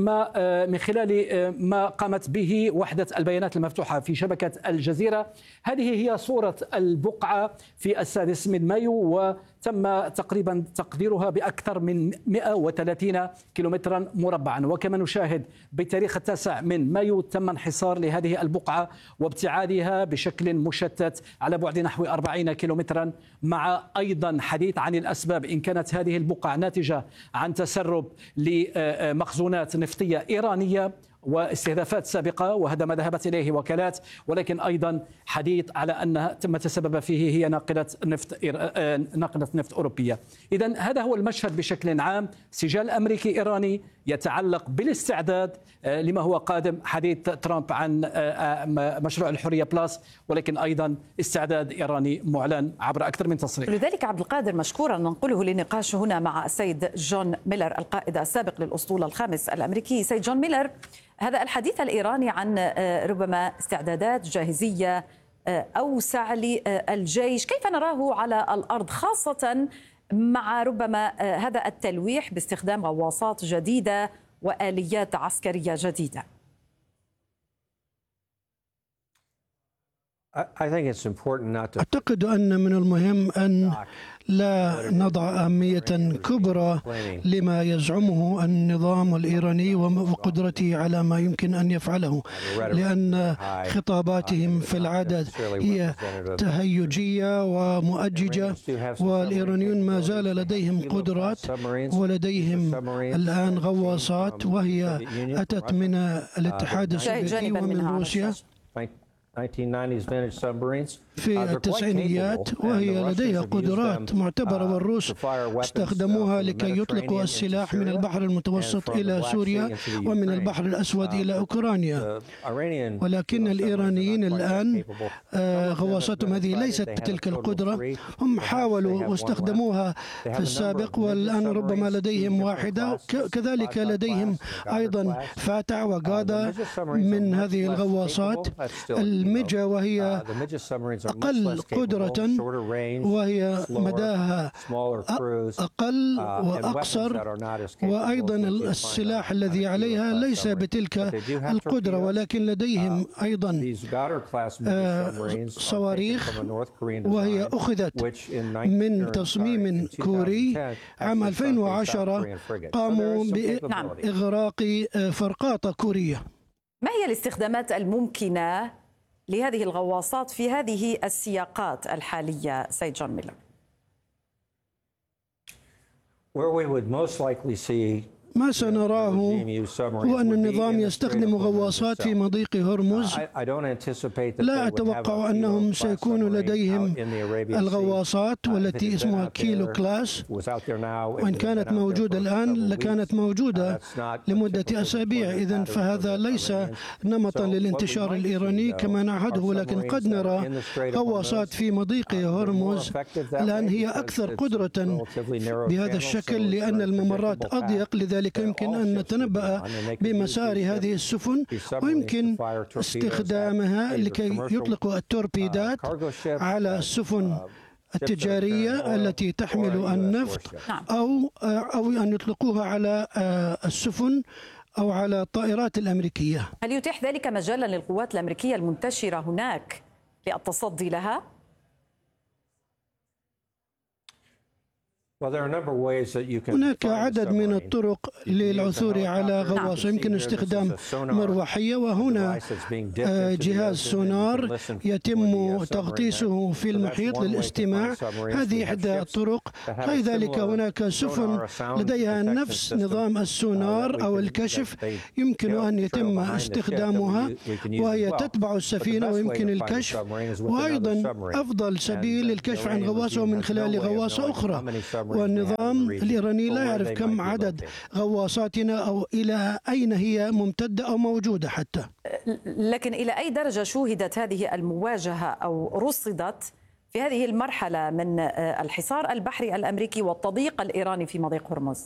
ما قامت به وحدة البيانات المفتوحة في شبكة الجزيرة، هذه هي صورة البقعة في 6 من مايو، وتم تقريبا تقديرها بأكثر من 130 كيلومترا مربعا. وكما نشاهد بتاريخ 9 من مايو تم انحصار لهذه البقعة وابتعادها بشكل مشتت على بعد نحو 40 كيلومترا، مع أيضا حديث عن الأسباب، إن كانت هذه البقعة ناتجة عن تسرب لمخزونات نفطية إيرانية واستهدافات سابقة، وهذا ما ذهبت إليه وكالات، ولكن أيضا حديث على أنها تم تسبب فيه هي ناقلة نفط أوروبية. إذن هذا هو المشهد بشكل عام، سجال أمريكي إيراني يتعلق بالاستعداد لما هو قادم. حديث ترامب عن مشروع الحرية بلس، ولكن أيضا استعداد إيراني معلن عبر أكثر من تصريح. لذلك عبد القادر مشكورا ننقله لنقاش هنا مع السيد جون ميلر القائد السابق للأسطول الخامس الأمريكي. سيد جون ميلر، هذا الحديث الإيراني عن ربما استعدادات جاهزية أوسع للجيش، كيف نراه على الأرض، خاصة مع ربما هذا التلويح باستخدام غواصات جديدة وآليات عسكرية جديدة؟ أعتقد أن من المهم أن لا نضع أهمية كبرى لما يزعمه النظام الإيراني وقدرته على ما يمكن أن يفعله، لأن خطاباتهم في العادة هي تهيجية ومؤججة، والإيرانيون ما زال لديهم قدرات ولديهم الآن غواصات، وهي أتت من الاتحاد السوفيتي ومن روسيا في التسعينيات، وهي لديها قدرات معتبرة، والروس استخدموها لكي يطلقوا السلاح من البحر المتوسط إلى سوريا ومن البحر الأسود إلى أوكرانيا. ولكن الإيرانيين الآن غواصاتهم هذه ليست بتلك القدرة، هم حاولوا واستخدموها في السابق، والآن ربما لديهم واحدة، كذلك لديهم أيضا فاتع وغادا من هذه الغواصات. الميجا وهي أقل قدرة وهي مداها أقل وأقصر، وأيضا السلاح الذي عليها ليس بتلك القدرة، ولكن لديهم أيضا صواريخ، وهي أخذت من تصميم كوري. عام 2010 قاموا بإغراق فرقاطة كورية. ما هي الاستخدامات الممكنة لهذه الغواصات في هذه السياقات الحالية سيد جون ميلر؟ ما سنراه هو أن النظام يستخدم غواصات في مضيق هرمز. لا أتوقع أنهم سيكون لديهم الغواصات والتي اسمها كيلو كلاس، وإن كانت موجودة الآن لكانت موجودة لمدة أسابيع. إذن فهذا ليس نمطا للانتشار الإيراني كما نعهده، ولكن قد نرى غواصات في مضيق هرمز الآن هي أكثر قدرة بهذا الشكل، لأن الممرات أضيق، لذلك لذلك يمكن أن نتنبأ بمسار هذه السفن، ويمكن استخدامها لكي يطلقوا التوربيدات على السفن التجارية التي تحمل النفط، أو أن يطلقوها على السفن أو على الطائرات الأمريكية. هل يتيح ذلك مجالا للقوات الأمريكية المنتشرة هناك للتصدي لها؟ هناك عدد من الطرق للعثور على غواصة. يمكن استخدام مروحية، وهنا جهاز سونار يتم تغطيسه في المحيط للاستماع. هذه إحدى الطرق. كذلك هناك سفن لديها نفس نظام السونار أو الكشف، يمكن أن يتم استخدامها وهي تتبع السفينة ويمكن الكشف. وأيضا أفضل سبيل للكشف عن غواصة من خلال غواصة أخرى، والنظام الإيراني لا يعرف كم عدد غواصاتنا أو إلى أين هي ممتدة أو موجودة حتى. لكن إلى أي درجة شوهدت هذه المواجهة أو رصدت في هذه المرحلة من الحصار البحري الأمريكي والتضييق الإيراني في مضيق هرمز؟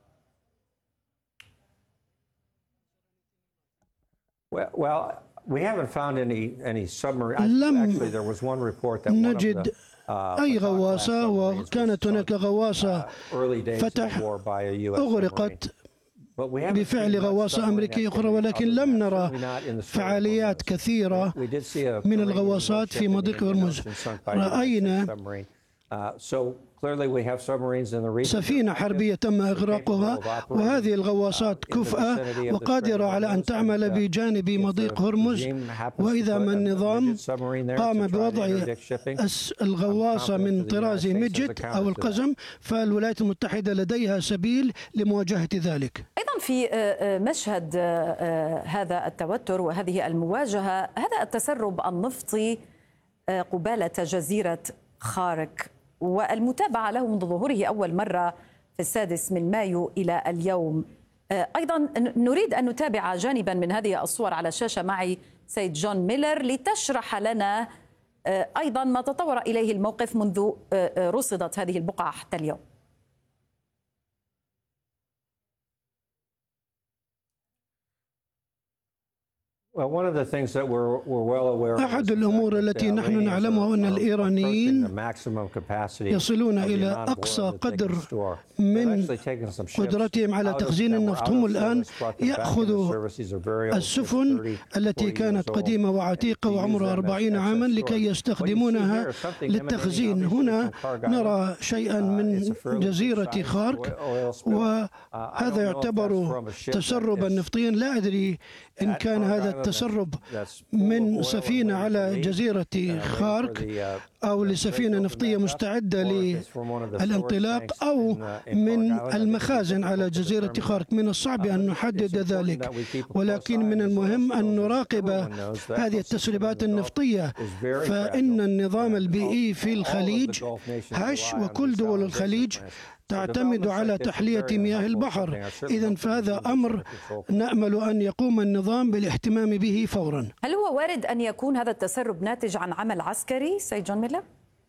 لم نجد أي غواصة، وكانت هناك غواصة فتح أغرقت بفعل غواصة أمريكية أخرى، ولكن لم نرى فعاليات كثيرة من الغواصات في مضيق هرمز. رأينا سفينة حربية تم إغراقها، وهذه الغواصات كفءة وقادرة على أن تعمل بجانب مضيق هرمز. وإذا ما النظام قام بوضع الغواصة من طراز ميدجت أو القزم، فالولايات المتحدة لديها سبيل لمواجهة ذلك. أيضا في مشهد هذا التوتر وهذه المواجهة، هذا التسرب النفطي قبالة جزيرة خارك والمتابعة له منذ ظهوره أول مرة في 6 مايو إلى اليوم. أيضا نريد أن نتابع جانبا من هذه الصور على الشاشة. معي سيد جون ميلر لتشرح لنا أيضا ما تطور إليه الموقف منذ رصدت هذه البقعة حتى اليوم. أحد الأمور التي نحن نعلمها أن الإيرانيين يصلون إلى أقصى قدر من قدرتهم على تخزين النفط. هم الآن يأخذوا السفن التي كانت قديمة وعتيقة وعمرها 40 عاما لكي يستخدمونها للتخزين. هنا نرى شيئا من جزيرة خارك، وهذا يعتبر تسربا نفطيا. لا أدري إن كان هذا التسرب من سفينة على جزيرة خارك أو لسفينة نفطية مستعدة للانطلاق أو من المخازن على جزيرة خارك. من الصعب أن نحدد ذلك، ولكن من المهم أن نراقب هذه التسريبات النفطية، فإن النظام البيئي في الخليج هش وكل دول الخليج تعتمد على تحلية مياه البحر. إذن فهذا أمر نأمل أن يقوم النظام بالاهتمام به فورا. هل هو وارد أن يكون هذا التسرب ناتج عن عمل عسكري سيد جون ميلر؟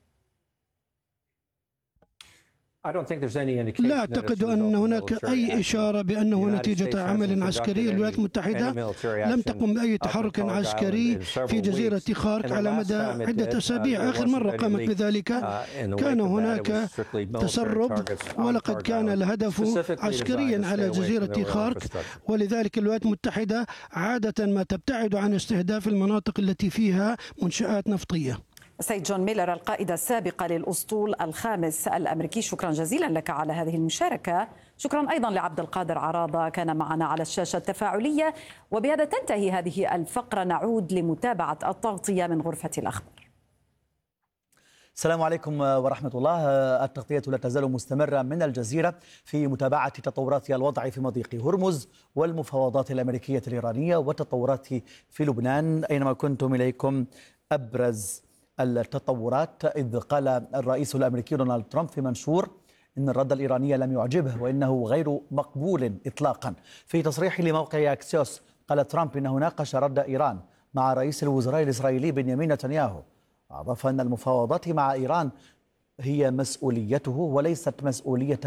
لا أعتقد أن هناك أي إشارة بأنه نتيجة عمل عسكري. الولايات المتحدة لم تقم بأي تحرك عسكري في جزيرة خارك على مدى عدة أسابيع. آخر مرة قامت بذلك كان هناك تسرب، ولقد كان الهدف عسكريا على جزيرة خارك، ولذلك الولايات المتحدة عادة ما تبتعد عن استهداف المناطق التي فيها منشآت نفطية. سيد جون ميلر القائد السابق للأسطول الخامس الأمريكي، شكرا جزيلا لك على هذه المشاركة. شكرا أيضا لعبد القادر عراضة كان معنا على الشاشة التفاعلية. وبهذا تنتهي هذه الفقرة. نعود لمتابعة التغطية من غرفة الأخبار. السلام عليكم ورحمة الله. التغطية لا تزال مستمرة من الجزيرة في متابعة تطورات الوضع في مضيق هرمز والمفاوضات الأمريكية الإيرانية والتطورات في لبنان. أينما كنتم إليكم أبرز التطورات، إذ قال الرئيس الأمريكي دونالد ترامب في منشور إن الرد الإيراني لم يعجبه وإنه غير مقبول إطلاقا. في تصريح لموقع أكسيوس قال ترامب إنه ناقش رد إيران مع رئيس الوزراء الإسرائيلي بنيامين نتنياهو. أضاف أن المفاوضات مع إيران هي مسؤوليته وليست مسؤولية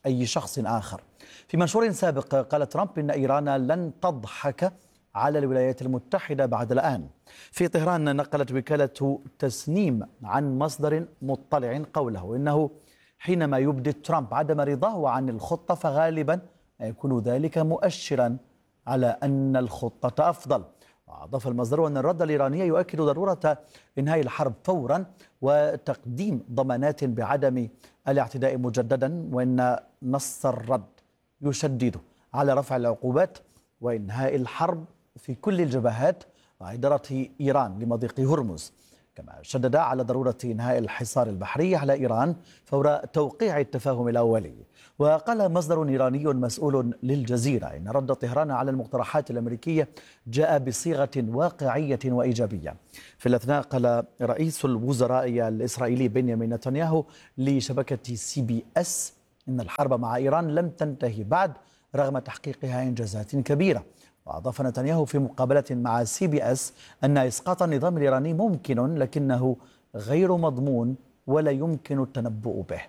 أي شخص آخر. في منشور سابق قال ترامب إن إيران لن تضحك على الولايات المتحدة بعد الآن. في طهران نقلت وكالة تسنيم عن مصدر مطلع قوله إنه حينما يبدي ترامب عدم رضاه عن الخطة فغالبا يكون ذلك مؤشرا على أن الخطة أفضل. وأضاف المصدر أن الرد الإيراني يؤكد ضرورة إنهاء الحرب فورا وتقديم ضمانات بعدم الاعتداء مجددا، وإن نص الرد يشدد على رفع العقوبات وإنهاء الحرب في كل الجبهات وإدارة إيران لمضيق هرمز. كما شدد على ضرورة إنهاء الحصار البحري على إيران فور توقيع التفاهم الأولي. وقال مصدر إيراني مسؤول للجزيرة إن رد طهران على المقترحات الأمريكية جاء بصيغة واقعية وإيجابية. في الأثناء قال رئيس الوزراء الإسرائيلي بنيامين نتنياهو لشبكة CBS إن الحرب مع إيران لم تنتهي بعد رغم تحقيقها إنجازات كبيرة. وأضاف نتنياهو في مقابلة مع CBS أن إسقاط النظام الإيراني ممكن لكنه غير مضمون ولا يمكن التنبؤ به.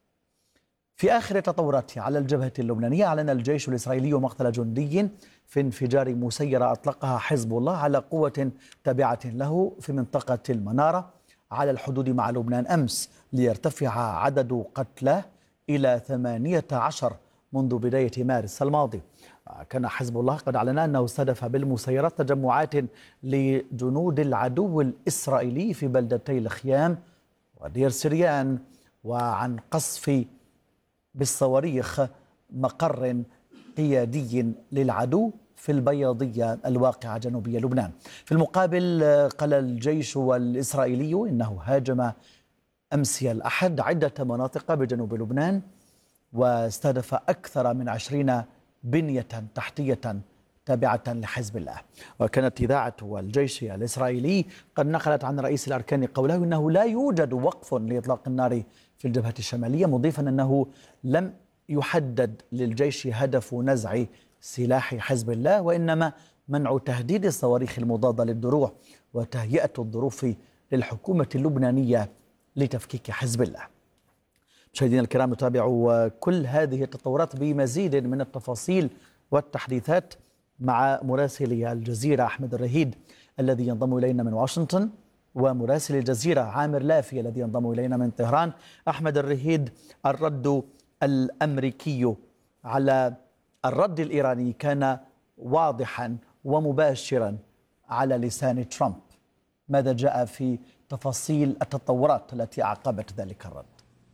في آخر التطورات على الجبهة اللبنانية أعلن الجيش الإسرائيلي مقتل جندي في انفجار مسيرة أطلقها حزب الله على قوة تابعة له في منطقة المنارة على الحدود مع لبنان أمس، ليرتفع عدد قتلاه إلى 18 منذ بداية مارس الماضي. كان حزب الله قد أعلن أنه استهدف بالمسيرات تجمعات لجنود العدو الإسرائيلي في بلدتي الخيام ودير سريان، وعن قصف بالصواريخ مقر قيادي للعدو في البياضية الواقعة جنوبية لبنان. في المقابل قال الجيش الإسرائيلي إنه هاجم أمس الأحد عدة مناطق بجنوب لبنان واستهدف أكثر من 20 بنية تحتية تابعة لحزب الله. وكانت إذاعة الجيش الإسرائيلي قد نقلت عن رئيس الأركان قوله إنه لا يوجد وقف لإطلاق النار في الجبهة الشمالية، مضيفا أنه لم يحدد للجيش هدف نزع سلاح حزب الله، وإنما منع تهديد الصواريخ المضادة للدروع وتهيئة الظروف للحكومة اللبنانية لتفكيك حزب الله. مشاهدينا الكرام، نتابع كل هذه التطورات بمزيد من التفاصيل والتحديثات مع مراسلي الجزيرة أحمد الرهيد الذي ينضم إلينا من واشنطن، ومراسل الجزيرة عامر لافي الذي ينضم إلينا من طهران. أحمد الرهيد، الرد الأمريكي على الرد الإيراني كان واضحا ومباشرا على لسان ترامب، ماذا جاء في تفاصيل التطورات التي أعقبت ذلك الرد؟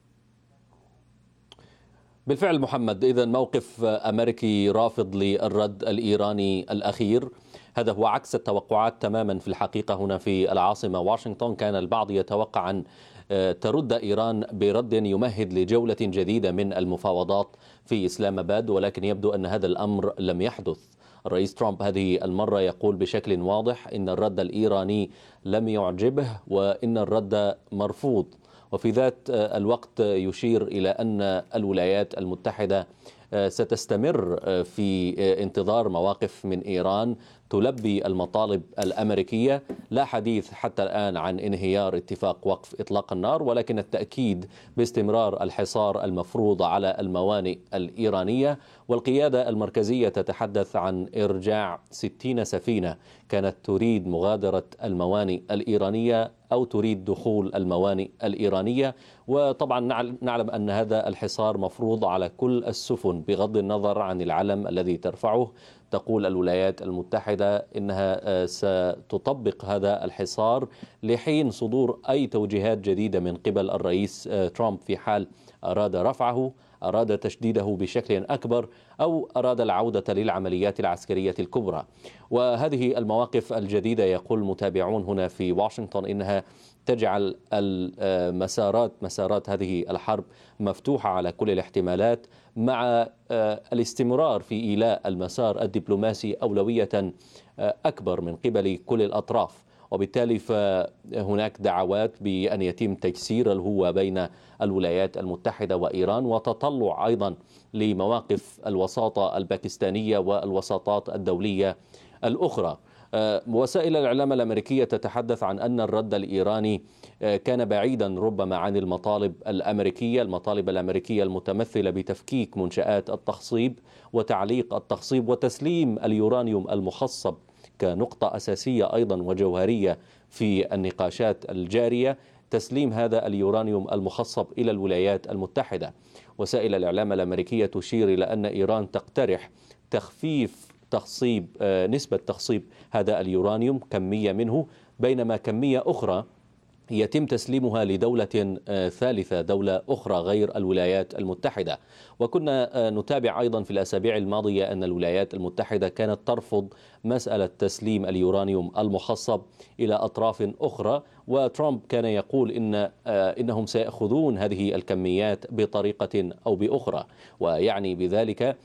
بالفعل محمد، إذن موقف أمريكي رافض للرد الإيراني الأخير، هذا هو عكس التوقعات تماما. في الحقيقة هنا في العاصمة واشنطن كان البعض يتوقع أن ترد إيران برد يمهد لجولة جديدة من المفاوضات في إسلام آباد، ولكن يبدو أن هذا الأمر لم يحدث. الرئيس ترامب هذه المرة يقول بشكل واضح إن الرد الإيراني لم يعجبه وإن الرد مرفوض، وفي ذات الوقت يشير إلى أن الولايات المتحدة ستستمر في انتظار مواقف من إيران تلبي المطالب الأمريكية. لا حديث حتى الآن عن انهيار اتفاق وقف إطلاق النار، ولكن التأكيد باستمرار الحصار المفروض على الموانئ الإيرانية. والقيادة المركزية تتحدث عن إرجاع 60 سفينة كانت تريد مغادرة الموانئ الإيرانية أو تريد دخول الموانئ الإيرانية. وطبعا نعلم أن هذا الحصار مفروض على كل السفن بغض النظر عن العلم الذي ترفعه. تقول الولايات المتحدة إنها ستطبق هذا الحصار لحين صدور أي توجيهات جديدة من قبل الرئيس ترامب، في حال أراد رفعه، أراد تشديده بشكل أكبر، أو أراد العودة للعمليات العسكرية الكبرى. وهذه المواقف الجديدة يقول متابعون هنا في واشنطن إنها تجعل مسارات هذه الحرب مفتوحة على كل الاحتمالات، مع الاستمرار في إيلاء المسار الدبلوماسي أولوية أكبر من قبل كل الأطراف. وبالتالي فهناك دعوات بأن يتم تجسير الهوة بين الولايات المتحدة وإيران، وتطلع أيضا لمواقف الوساطة الباكستانية والوساطات الدولية الأخرى. وسائل الإعلام الأمريكية تتحدث عن أن الرد الإيراني كان بعيدا ربما عن المطالب الأمريكية المتمثلة بتفكيك منشآت التخصيب وتعليق التخصيب وتسليم اليورانيوم المخصب كنقطة أساسية أيضا وجوهرية في النقاشات الجارية، تسليم هذا اليورانيوم المخصب إلى الولايات المتحدة. وسائل الإعلام الأمريكية تشير إلى أن إيران تقترح تخفيف نسبة تخصيب هذا اليورانيوم، كمية منه، بينما كمية أخرى يتم تسليمها لدولة ثالثة، دولة أخرى غير الولايات المتحدة. وكنا نتابع أيضا في الأسابيع الماضية أن الولايات المتحدة كانت ترفض مسألة تسليم اليورانيوم المخصب إلى أطراف أخرى، وترامب كان يقول إنهم سيأخذون هذه الكميات بطريقة أو بأخرى، ويعني بذلك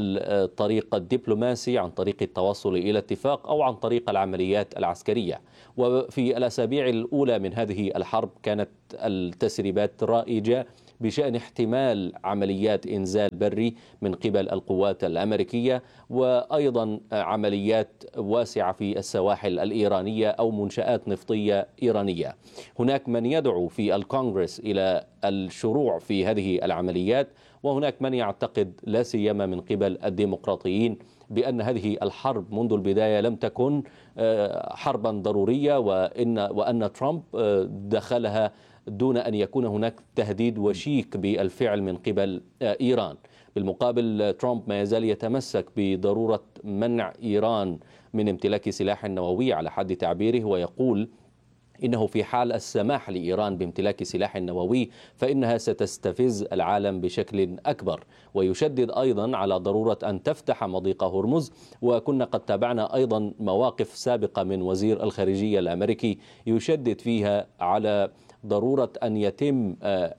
الطريق الدبلوماسي عن طريق التوصل إلى اتفاق أو عن طريق العمليات العسكرية. وفي الأسابيع الأولى من هذه الحرب كانت التسريبات رائجة بشأن احتمال عمليات إنزال بري من قبل القوات الأمريكية، وأيضا عمليات واسعة في السواحل الإيرانية أو منشآت نفطية إيرانية. هناك من يدعو في الكونغرس إلى الشروع في هذه العمليات، وهناك من يعتقد لا سيما من قبل الديمقراطيين بأن هذه الحرب منذ البداية لم تكن حربا ضرورية، وأن ترامب دخلها دون أن يكون هناك تهديد وشيك بالفعل من قبل إيران. بالمقابل ترامب ما يزال يتمسك بضرورة منع إيران من امتلاك سلاح نووي على حد تعبيره، ويقول إنه في حال السماح لإيران بامتلاك سلاح نووي فإنها ستستفز العالم بشكل أكبر، ويشدد أيضا على ضرورة أن تفتح مضيق هرمز. وكنا قد تابعنا أيضا مواقف سابقة من وزير الخارجية الأمريكي يشدد فيها على ضرورة أن يتم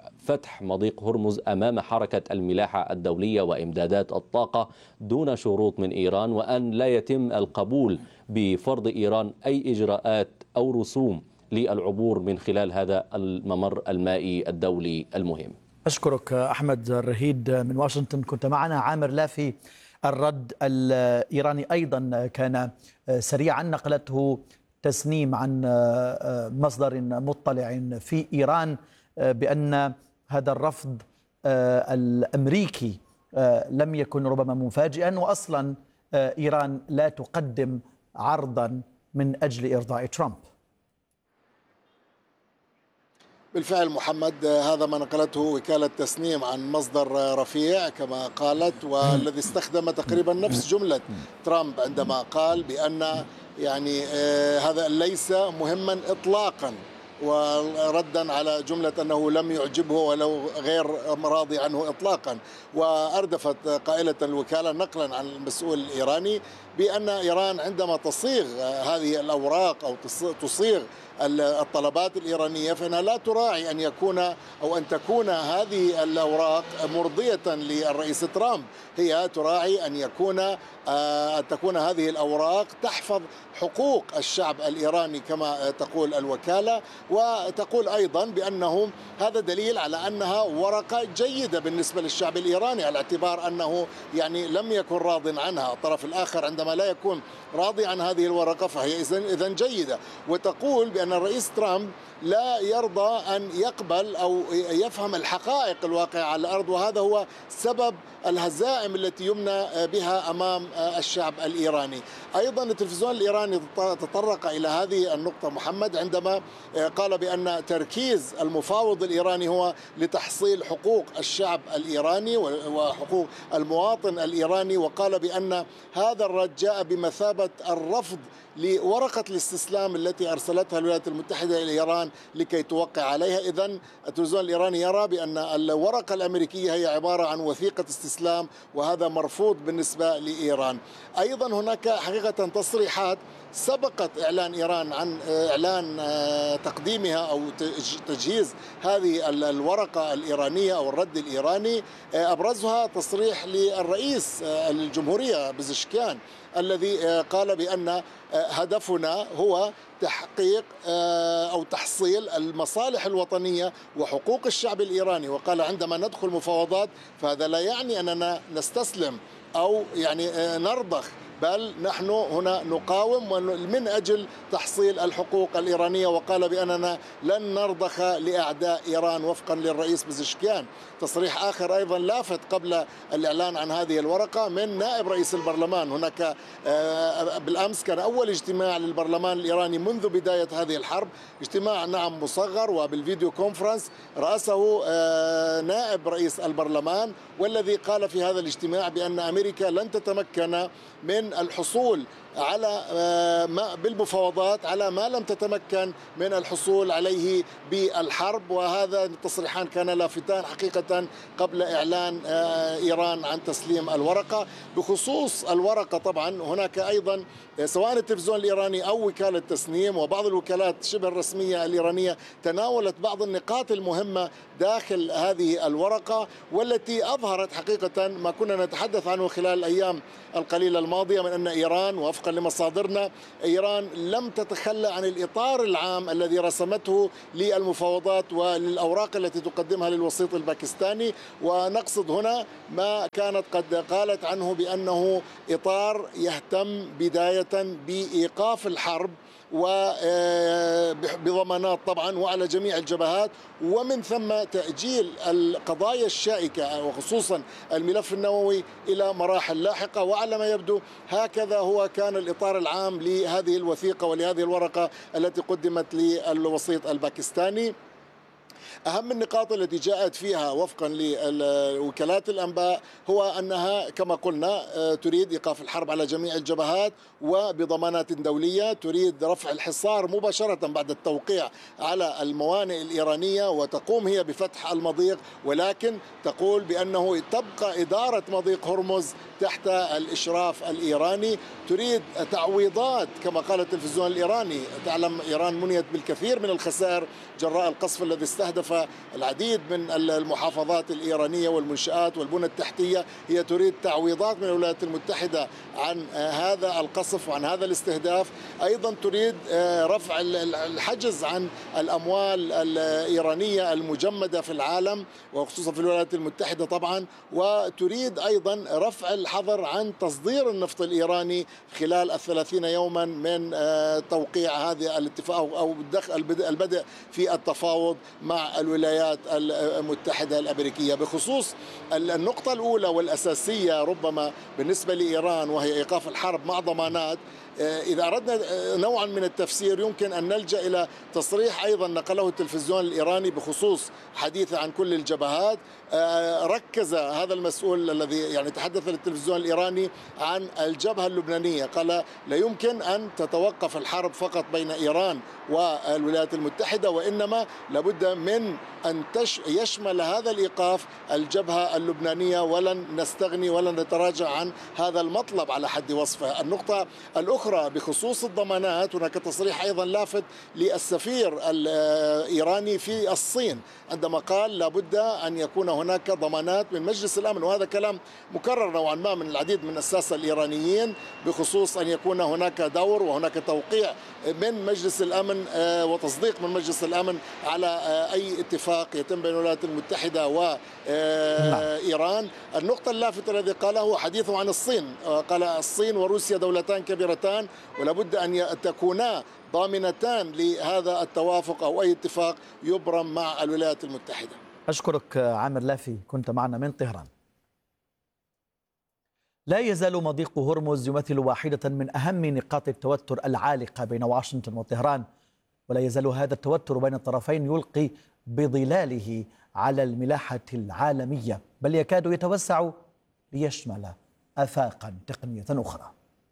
فتح مضيق هرمز أمام حركة الملاحة الدولية وإمدادات الطاقة دون شروط من إيران، وأن لا يتم القبول بفرض إيران أي إجراءات أو رسوم للعبور من خلال هذا الممر المائي الدولي المهم. أشكرك أحمد الرهيد من واشنطن، كنت معنا. عامر لافي، الرد الإيراني أيضا كان سريعا، نقلته تسنيم عن مصدر مطلع في إيران بأن هذا الرفض الأمريكي لم يكن ربما مفاجئا، وأصلا إيران لا تقدم عرضا من أجل إرضاء ترامب. بالفعل محمد، هذا ما نقلته وكالة تسنيم عن مصدر رفيع كما قالت، والذي استخدم تقريبا نفس جملة ترامب عندما قال بأن هذا ليس مهما إطلاقا، وردا على جملة أنه لم يعجبه ولو غير راضي عنه إطلاقا. وأردفت قائلة الوكالة نقلا عن المسؤول الإيراني بأن إيران عندما تصيغ هذه الأوراق أو تصيغ الطلبات الإيرانية فإنها لا تراعي أن تكون هذه الأوراق مرضية للرئيس ترامب، هي تراعي أن تكون هذه الأوراق تحفظ حقوق الشعب الإيراني كما تقول الوكالة، وتقول أيضا بأنه هذا دليل على أنها ورقة جيدة بالنسبة للشعب الإيراني، على اعتبار أنه لم يكن راض عنها. الطرف الآخر عندما لا يكون راضي عن هذه الورقة فهي إذن جيدة. وتقول بأن الرئيس ترامب لا يرضى أن يقبل أو يفهم الحقائق الواقعة على الأرض، وهذا هو سبب الهزائم التي يمنى بها أمام الشعب الإيراني. أيضا التلفزيون الإيراني تطرق إلى هذه النقطة محمد عندما قال بأن تركيز المفاوض الإيراني هو لتحصيل حقوق الشعب الإيراني وحقوق المواطن الإيراني، وقال بأن هذا الرد جاء بمثابة الرفض لورقة الاستسلام التي أرسلتها الولايات المتحدة إلى إيران لكي توقع عليها. إذن التلفزيون الإيراني يرى بأن الورقة الأمريكية هي عبارة عن وثيقة استسلام، وهذا مرفوض بالنسبة لإيران. أيضا هناك حقيقة تصريحات سبقت إعلان إيران عن إعلان تقديمها أو تجهيز هذه الورقة الإيرانية أو الرد الإيراني، أبرزها تصريح للرئيس الجمهورية بزشكيان الذي قال بأن هدفنا هو تحقيق أو تحصيل المصالح الوطنية وحقوق الشعب الإيراني. وقال عندما ندخل مفاوضات فهذا لا يعني أننا نستسلم أو نرضخ بل نحن هنا نقاوم من أجل تحصيل الحقوق الإيرانية، وقال بأننا لن نرضخ لأعداء إيران وفقا للرئيس بزشكيان. تصريح آخر أيضا لافت قبل الإعلان عن هذه الورقة من نائب رئيس البرلمان. هناك بالأمس كان أول اجتماع للبرلمان الإيراني منذ بداية هذه الحرب، اجتماع نعم مصغر وبالفيديو كونفرنس رأسه نائب رئيس البرلمان، والذي قال في هذا الاجتماع بأن أمريكا لن تتمكن من الحصول على بالمفاوضات على ما لم تتمكن من الحصول عليه بالحرب. وهذا التصريحان كان لافتان حقيقة قبل إعلان إيران عن تسليم الورقة. بخصوص الورقة طبعا هناك أيضا سواء التلفزيون الإيراني أو وكالة تسنيم وبعض الوكالات شبه الرسمية الإيرانية تناولت بعض النقاط المهمة داخل هذه الورقة، والتي أظهرت حقيقة ما كنا نتحدث عنه خلال الأيام القليلة الماضية من أن إيران وفقا لمصادرنا إيران لم تتخلى عن الإطار العام الذي رسمته للمفاوضات وللأوراق التي تقدمها للوسيط الباكستاني. ونقصد هنا ما كانت قد قالت عنه بأنه إطار يهتم بداية بإيقاف الحرب وبضمانات طبعا وعلى جميع الجبهات، ومن ثم تأجيل القضايا الشائكة وخصوصا الملف النووي إلى مراحل لاحقة. وعلى ما يبدو هكذا هو كان الإطار العام لهذه الوثيقة ولهذه الورقة التي قدمت للوسيط الباكستاني. أهم النقاط التي جاءت فيها وفقا لوكالات الأنباء هو أنها كما قلنا تريد إيقاف الحرب على جميع الجبهات وبضمانات دولية، تريد رفع الحصار مباشرة بعد التوقيع على الموانئ الإيرانية وتقوم هي بفتح المضيق، ولكن تقول بأنه تبقى إدارة مضيق هرمز تحت الإشراف الإيراني. تريد تعويضات كما قال التلفزيون الإيراني، تعلم إيران منيت بالكثير من الخسائر جراء القصف الذي استهدف العديد من المحافظات الإيرانية والمنشآت والبنى التحتية. هي تريد تعويضات من الولايات المتحدة عن هذا القصف وعن هذا الاستهداف. أيضا تريد رفع الحجز عن الأموال الإيرانية المجمدة في العالم وخصوصا في الولايات المتحدة طبعا، وتريد أيضا رفع الحظر عن تصدير النفط الإيراني خلال 30 يوما من توقيع هذا الاتفاق أو البدء في التفاوض مع الولايات المتحدة الأمريكية. بخصوص النقطة الأولى والأساسية ربما بالنسبة لإيران وهي إيقاف الحرب مع ضمانات، إذا أردنا نوعا من التفسير يمكن أن نلجأ إلى تصريح أيضا نقله التلفزيون الإيراني بخصوص حديثه عن كل الجبهات. ركز هذا المسؤول الذي يعني تحدث للتلفزيون الإيراني عن الجبهة اللبنانية، قال لا يمكن أن تتوقف الحرب فقط بين إيران والولايات المتحدة، وإنما لابد من أن يشمل هذا الإيقاف الجبهة اللبنانية، ولن نستغني ولن نتراجع عن هذا المطلب على حد وصفه. النقطة الأخرى بخصوص الضمانات، هناك تصريح أيضا لافت للسفير الإيراني في الصين عندما قال لابد أن يكون هناك ضمانات من مجلس الأمن، وهذا كلام مكرر نوعا ما من العديد من الساسة الإيرانيين بخصوص أن يكون هناك دور وهناك توقيع من مجلس الأمن وتصديق من مجلس الأمن على أي اتفاق يتم بين الولايات المتحدة وإيران. النقطة اللافتة الذي قاله هو حديثه عن الصين، قال الصين وروسيا دولتان كبيرتان ولابد أن تكونا ضامنتان لهذا التوافق أو أي اتفاق يبرم مع الولايات المتحدة. أشكرك عامر لافي، كنت معنا من طهران. لا يزال مضيق هرمز يمثل واحدة من أهم نقاط التوتر العالقة بين واشنطن وطهران، ولا يزال هذا التوتر بين الطرفين يلقي بظلاله على الملاحة العالمية، بل يكاد يتوسع ليشمل آفاقا تقنية أخرى.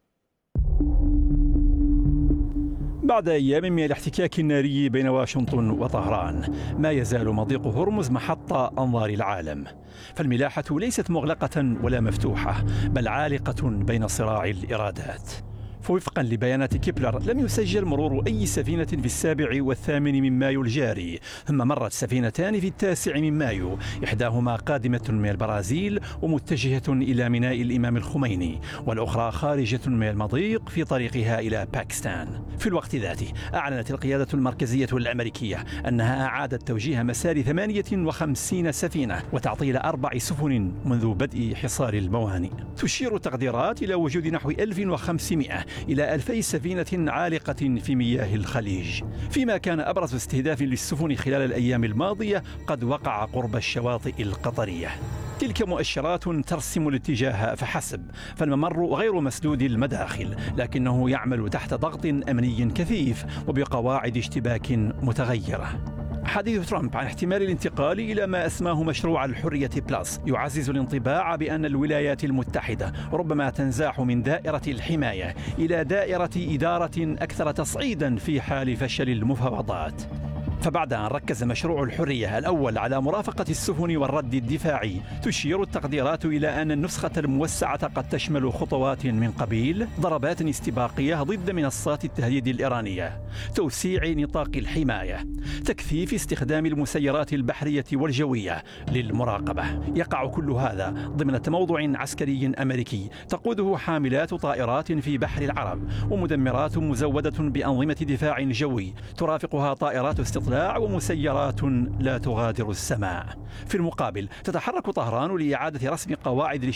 بعد أيام من الاحتكاك الناري بين واشنطن وطهران، ما يزال مضيق هرمز محط أنظار العالم، فالملاحة ليست مغلقة ولا مفتوحة، بل عالقة بين صراع الإرادات. فوفقا لبيانات كيبلر لم يسجل مرور أي سفينة في 7 و8 من مايو الجاري، ثم مرت سفينتان في 9 من مايو، إحداهما قادمة من البرازيل ومتجهة إلى ميناء الإمام الخميني، والأخرى خارجة من المضيق في طريقها إلى باكستان. في الوقت ذاته أعلنت القيادة المركزية الأمريكية أنها أعادت توجيه مسار 58 سفينة وتعطيل 4 سفن منذ بدء حصار الموانئ. تشير التقديرات إلى وجود نحو 1500 إلى 2000 سفينة عالقة في مياه الخليج، فيما كان أبرز استهداف للسفن خلال الأيام الماضية قد وقع قرب الشواطئ القطرية. تلك مؤشرات ترسم الاتجاه فحسب، فالممر غير مسدود المداخل، لكنه يعمل تحت ضغط أمني كثيف وبقواعد اشتباك متغيرة. حديث ترامب عن احتمال الانتقال إلى ما أسماه مشروع الحرية بلس يعزز الانطباع بأن الولايات المتحدة ربما تنزاح من دائرة الحماية إلى دائرة إدارة أكثر تصعيدا في حال فشل المفاوضات. فبعد أن ركز مشروع الحرية الأول على مرافقة السفن والرد الدفاعي، تشير التقديرات إلى أن النسخة الموسعة قد تشمل خطوات من قبيل ضربات استباقية ضد منصات التهديد الإيرانية، توسيع نطاق الحماية، تكثيف استخدام المسيرات البحرية والجوية للمراقبة. يقع كل هذا ضمن تموضع عسكري أمريكي تقوده حاملات طائرات في بحر العرب ومدمرات مزودة بأنظمة دفاع جوي ترافقها طائرات استطلاع ومسيرات لا تغادر السماء. في المقابل تتحرك طهران لإعادة رسم قواعد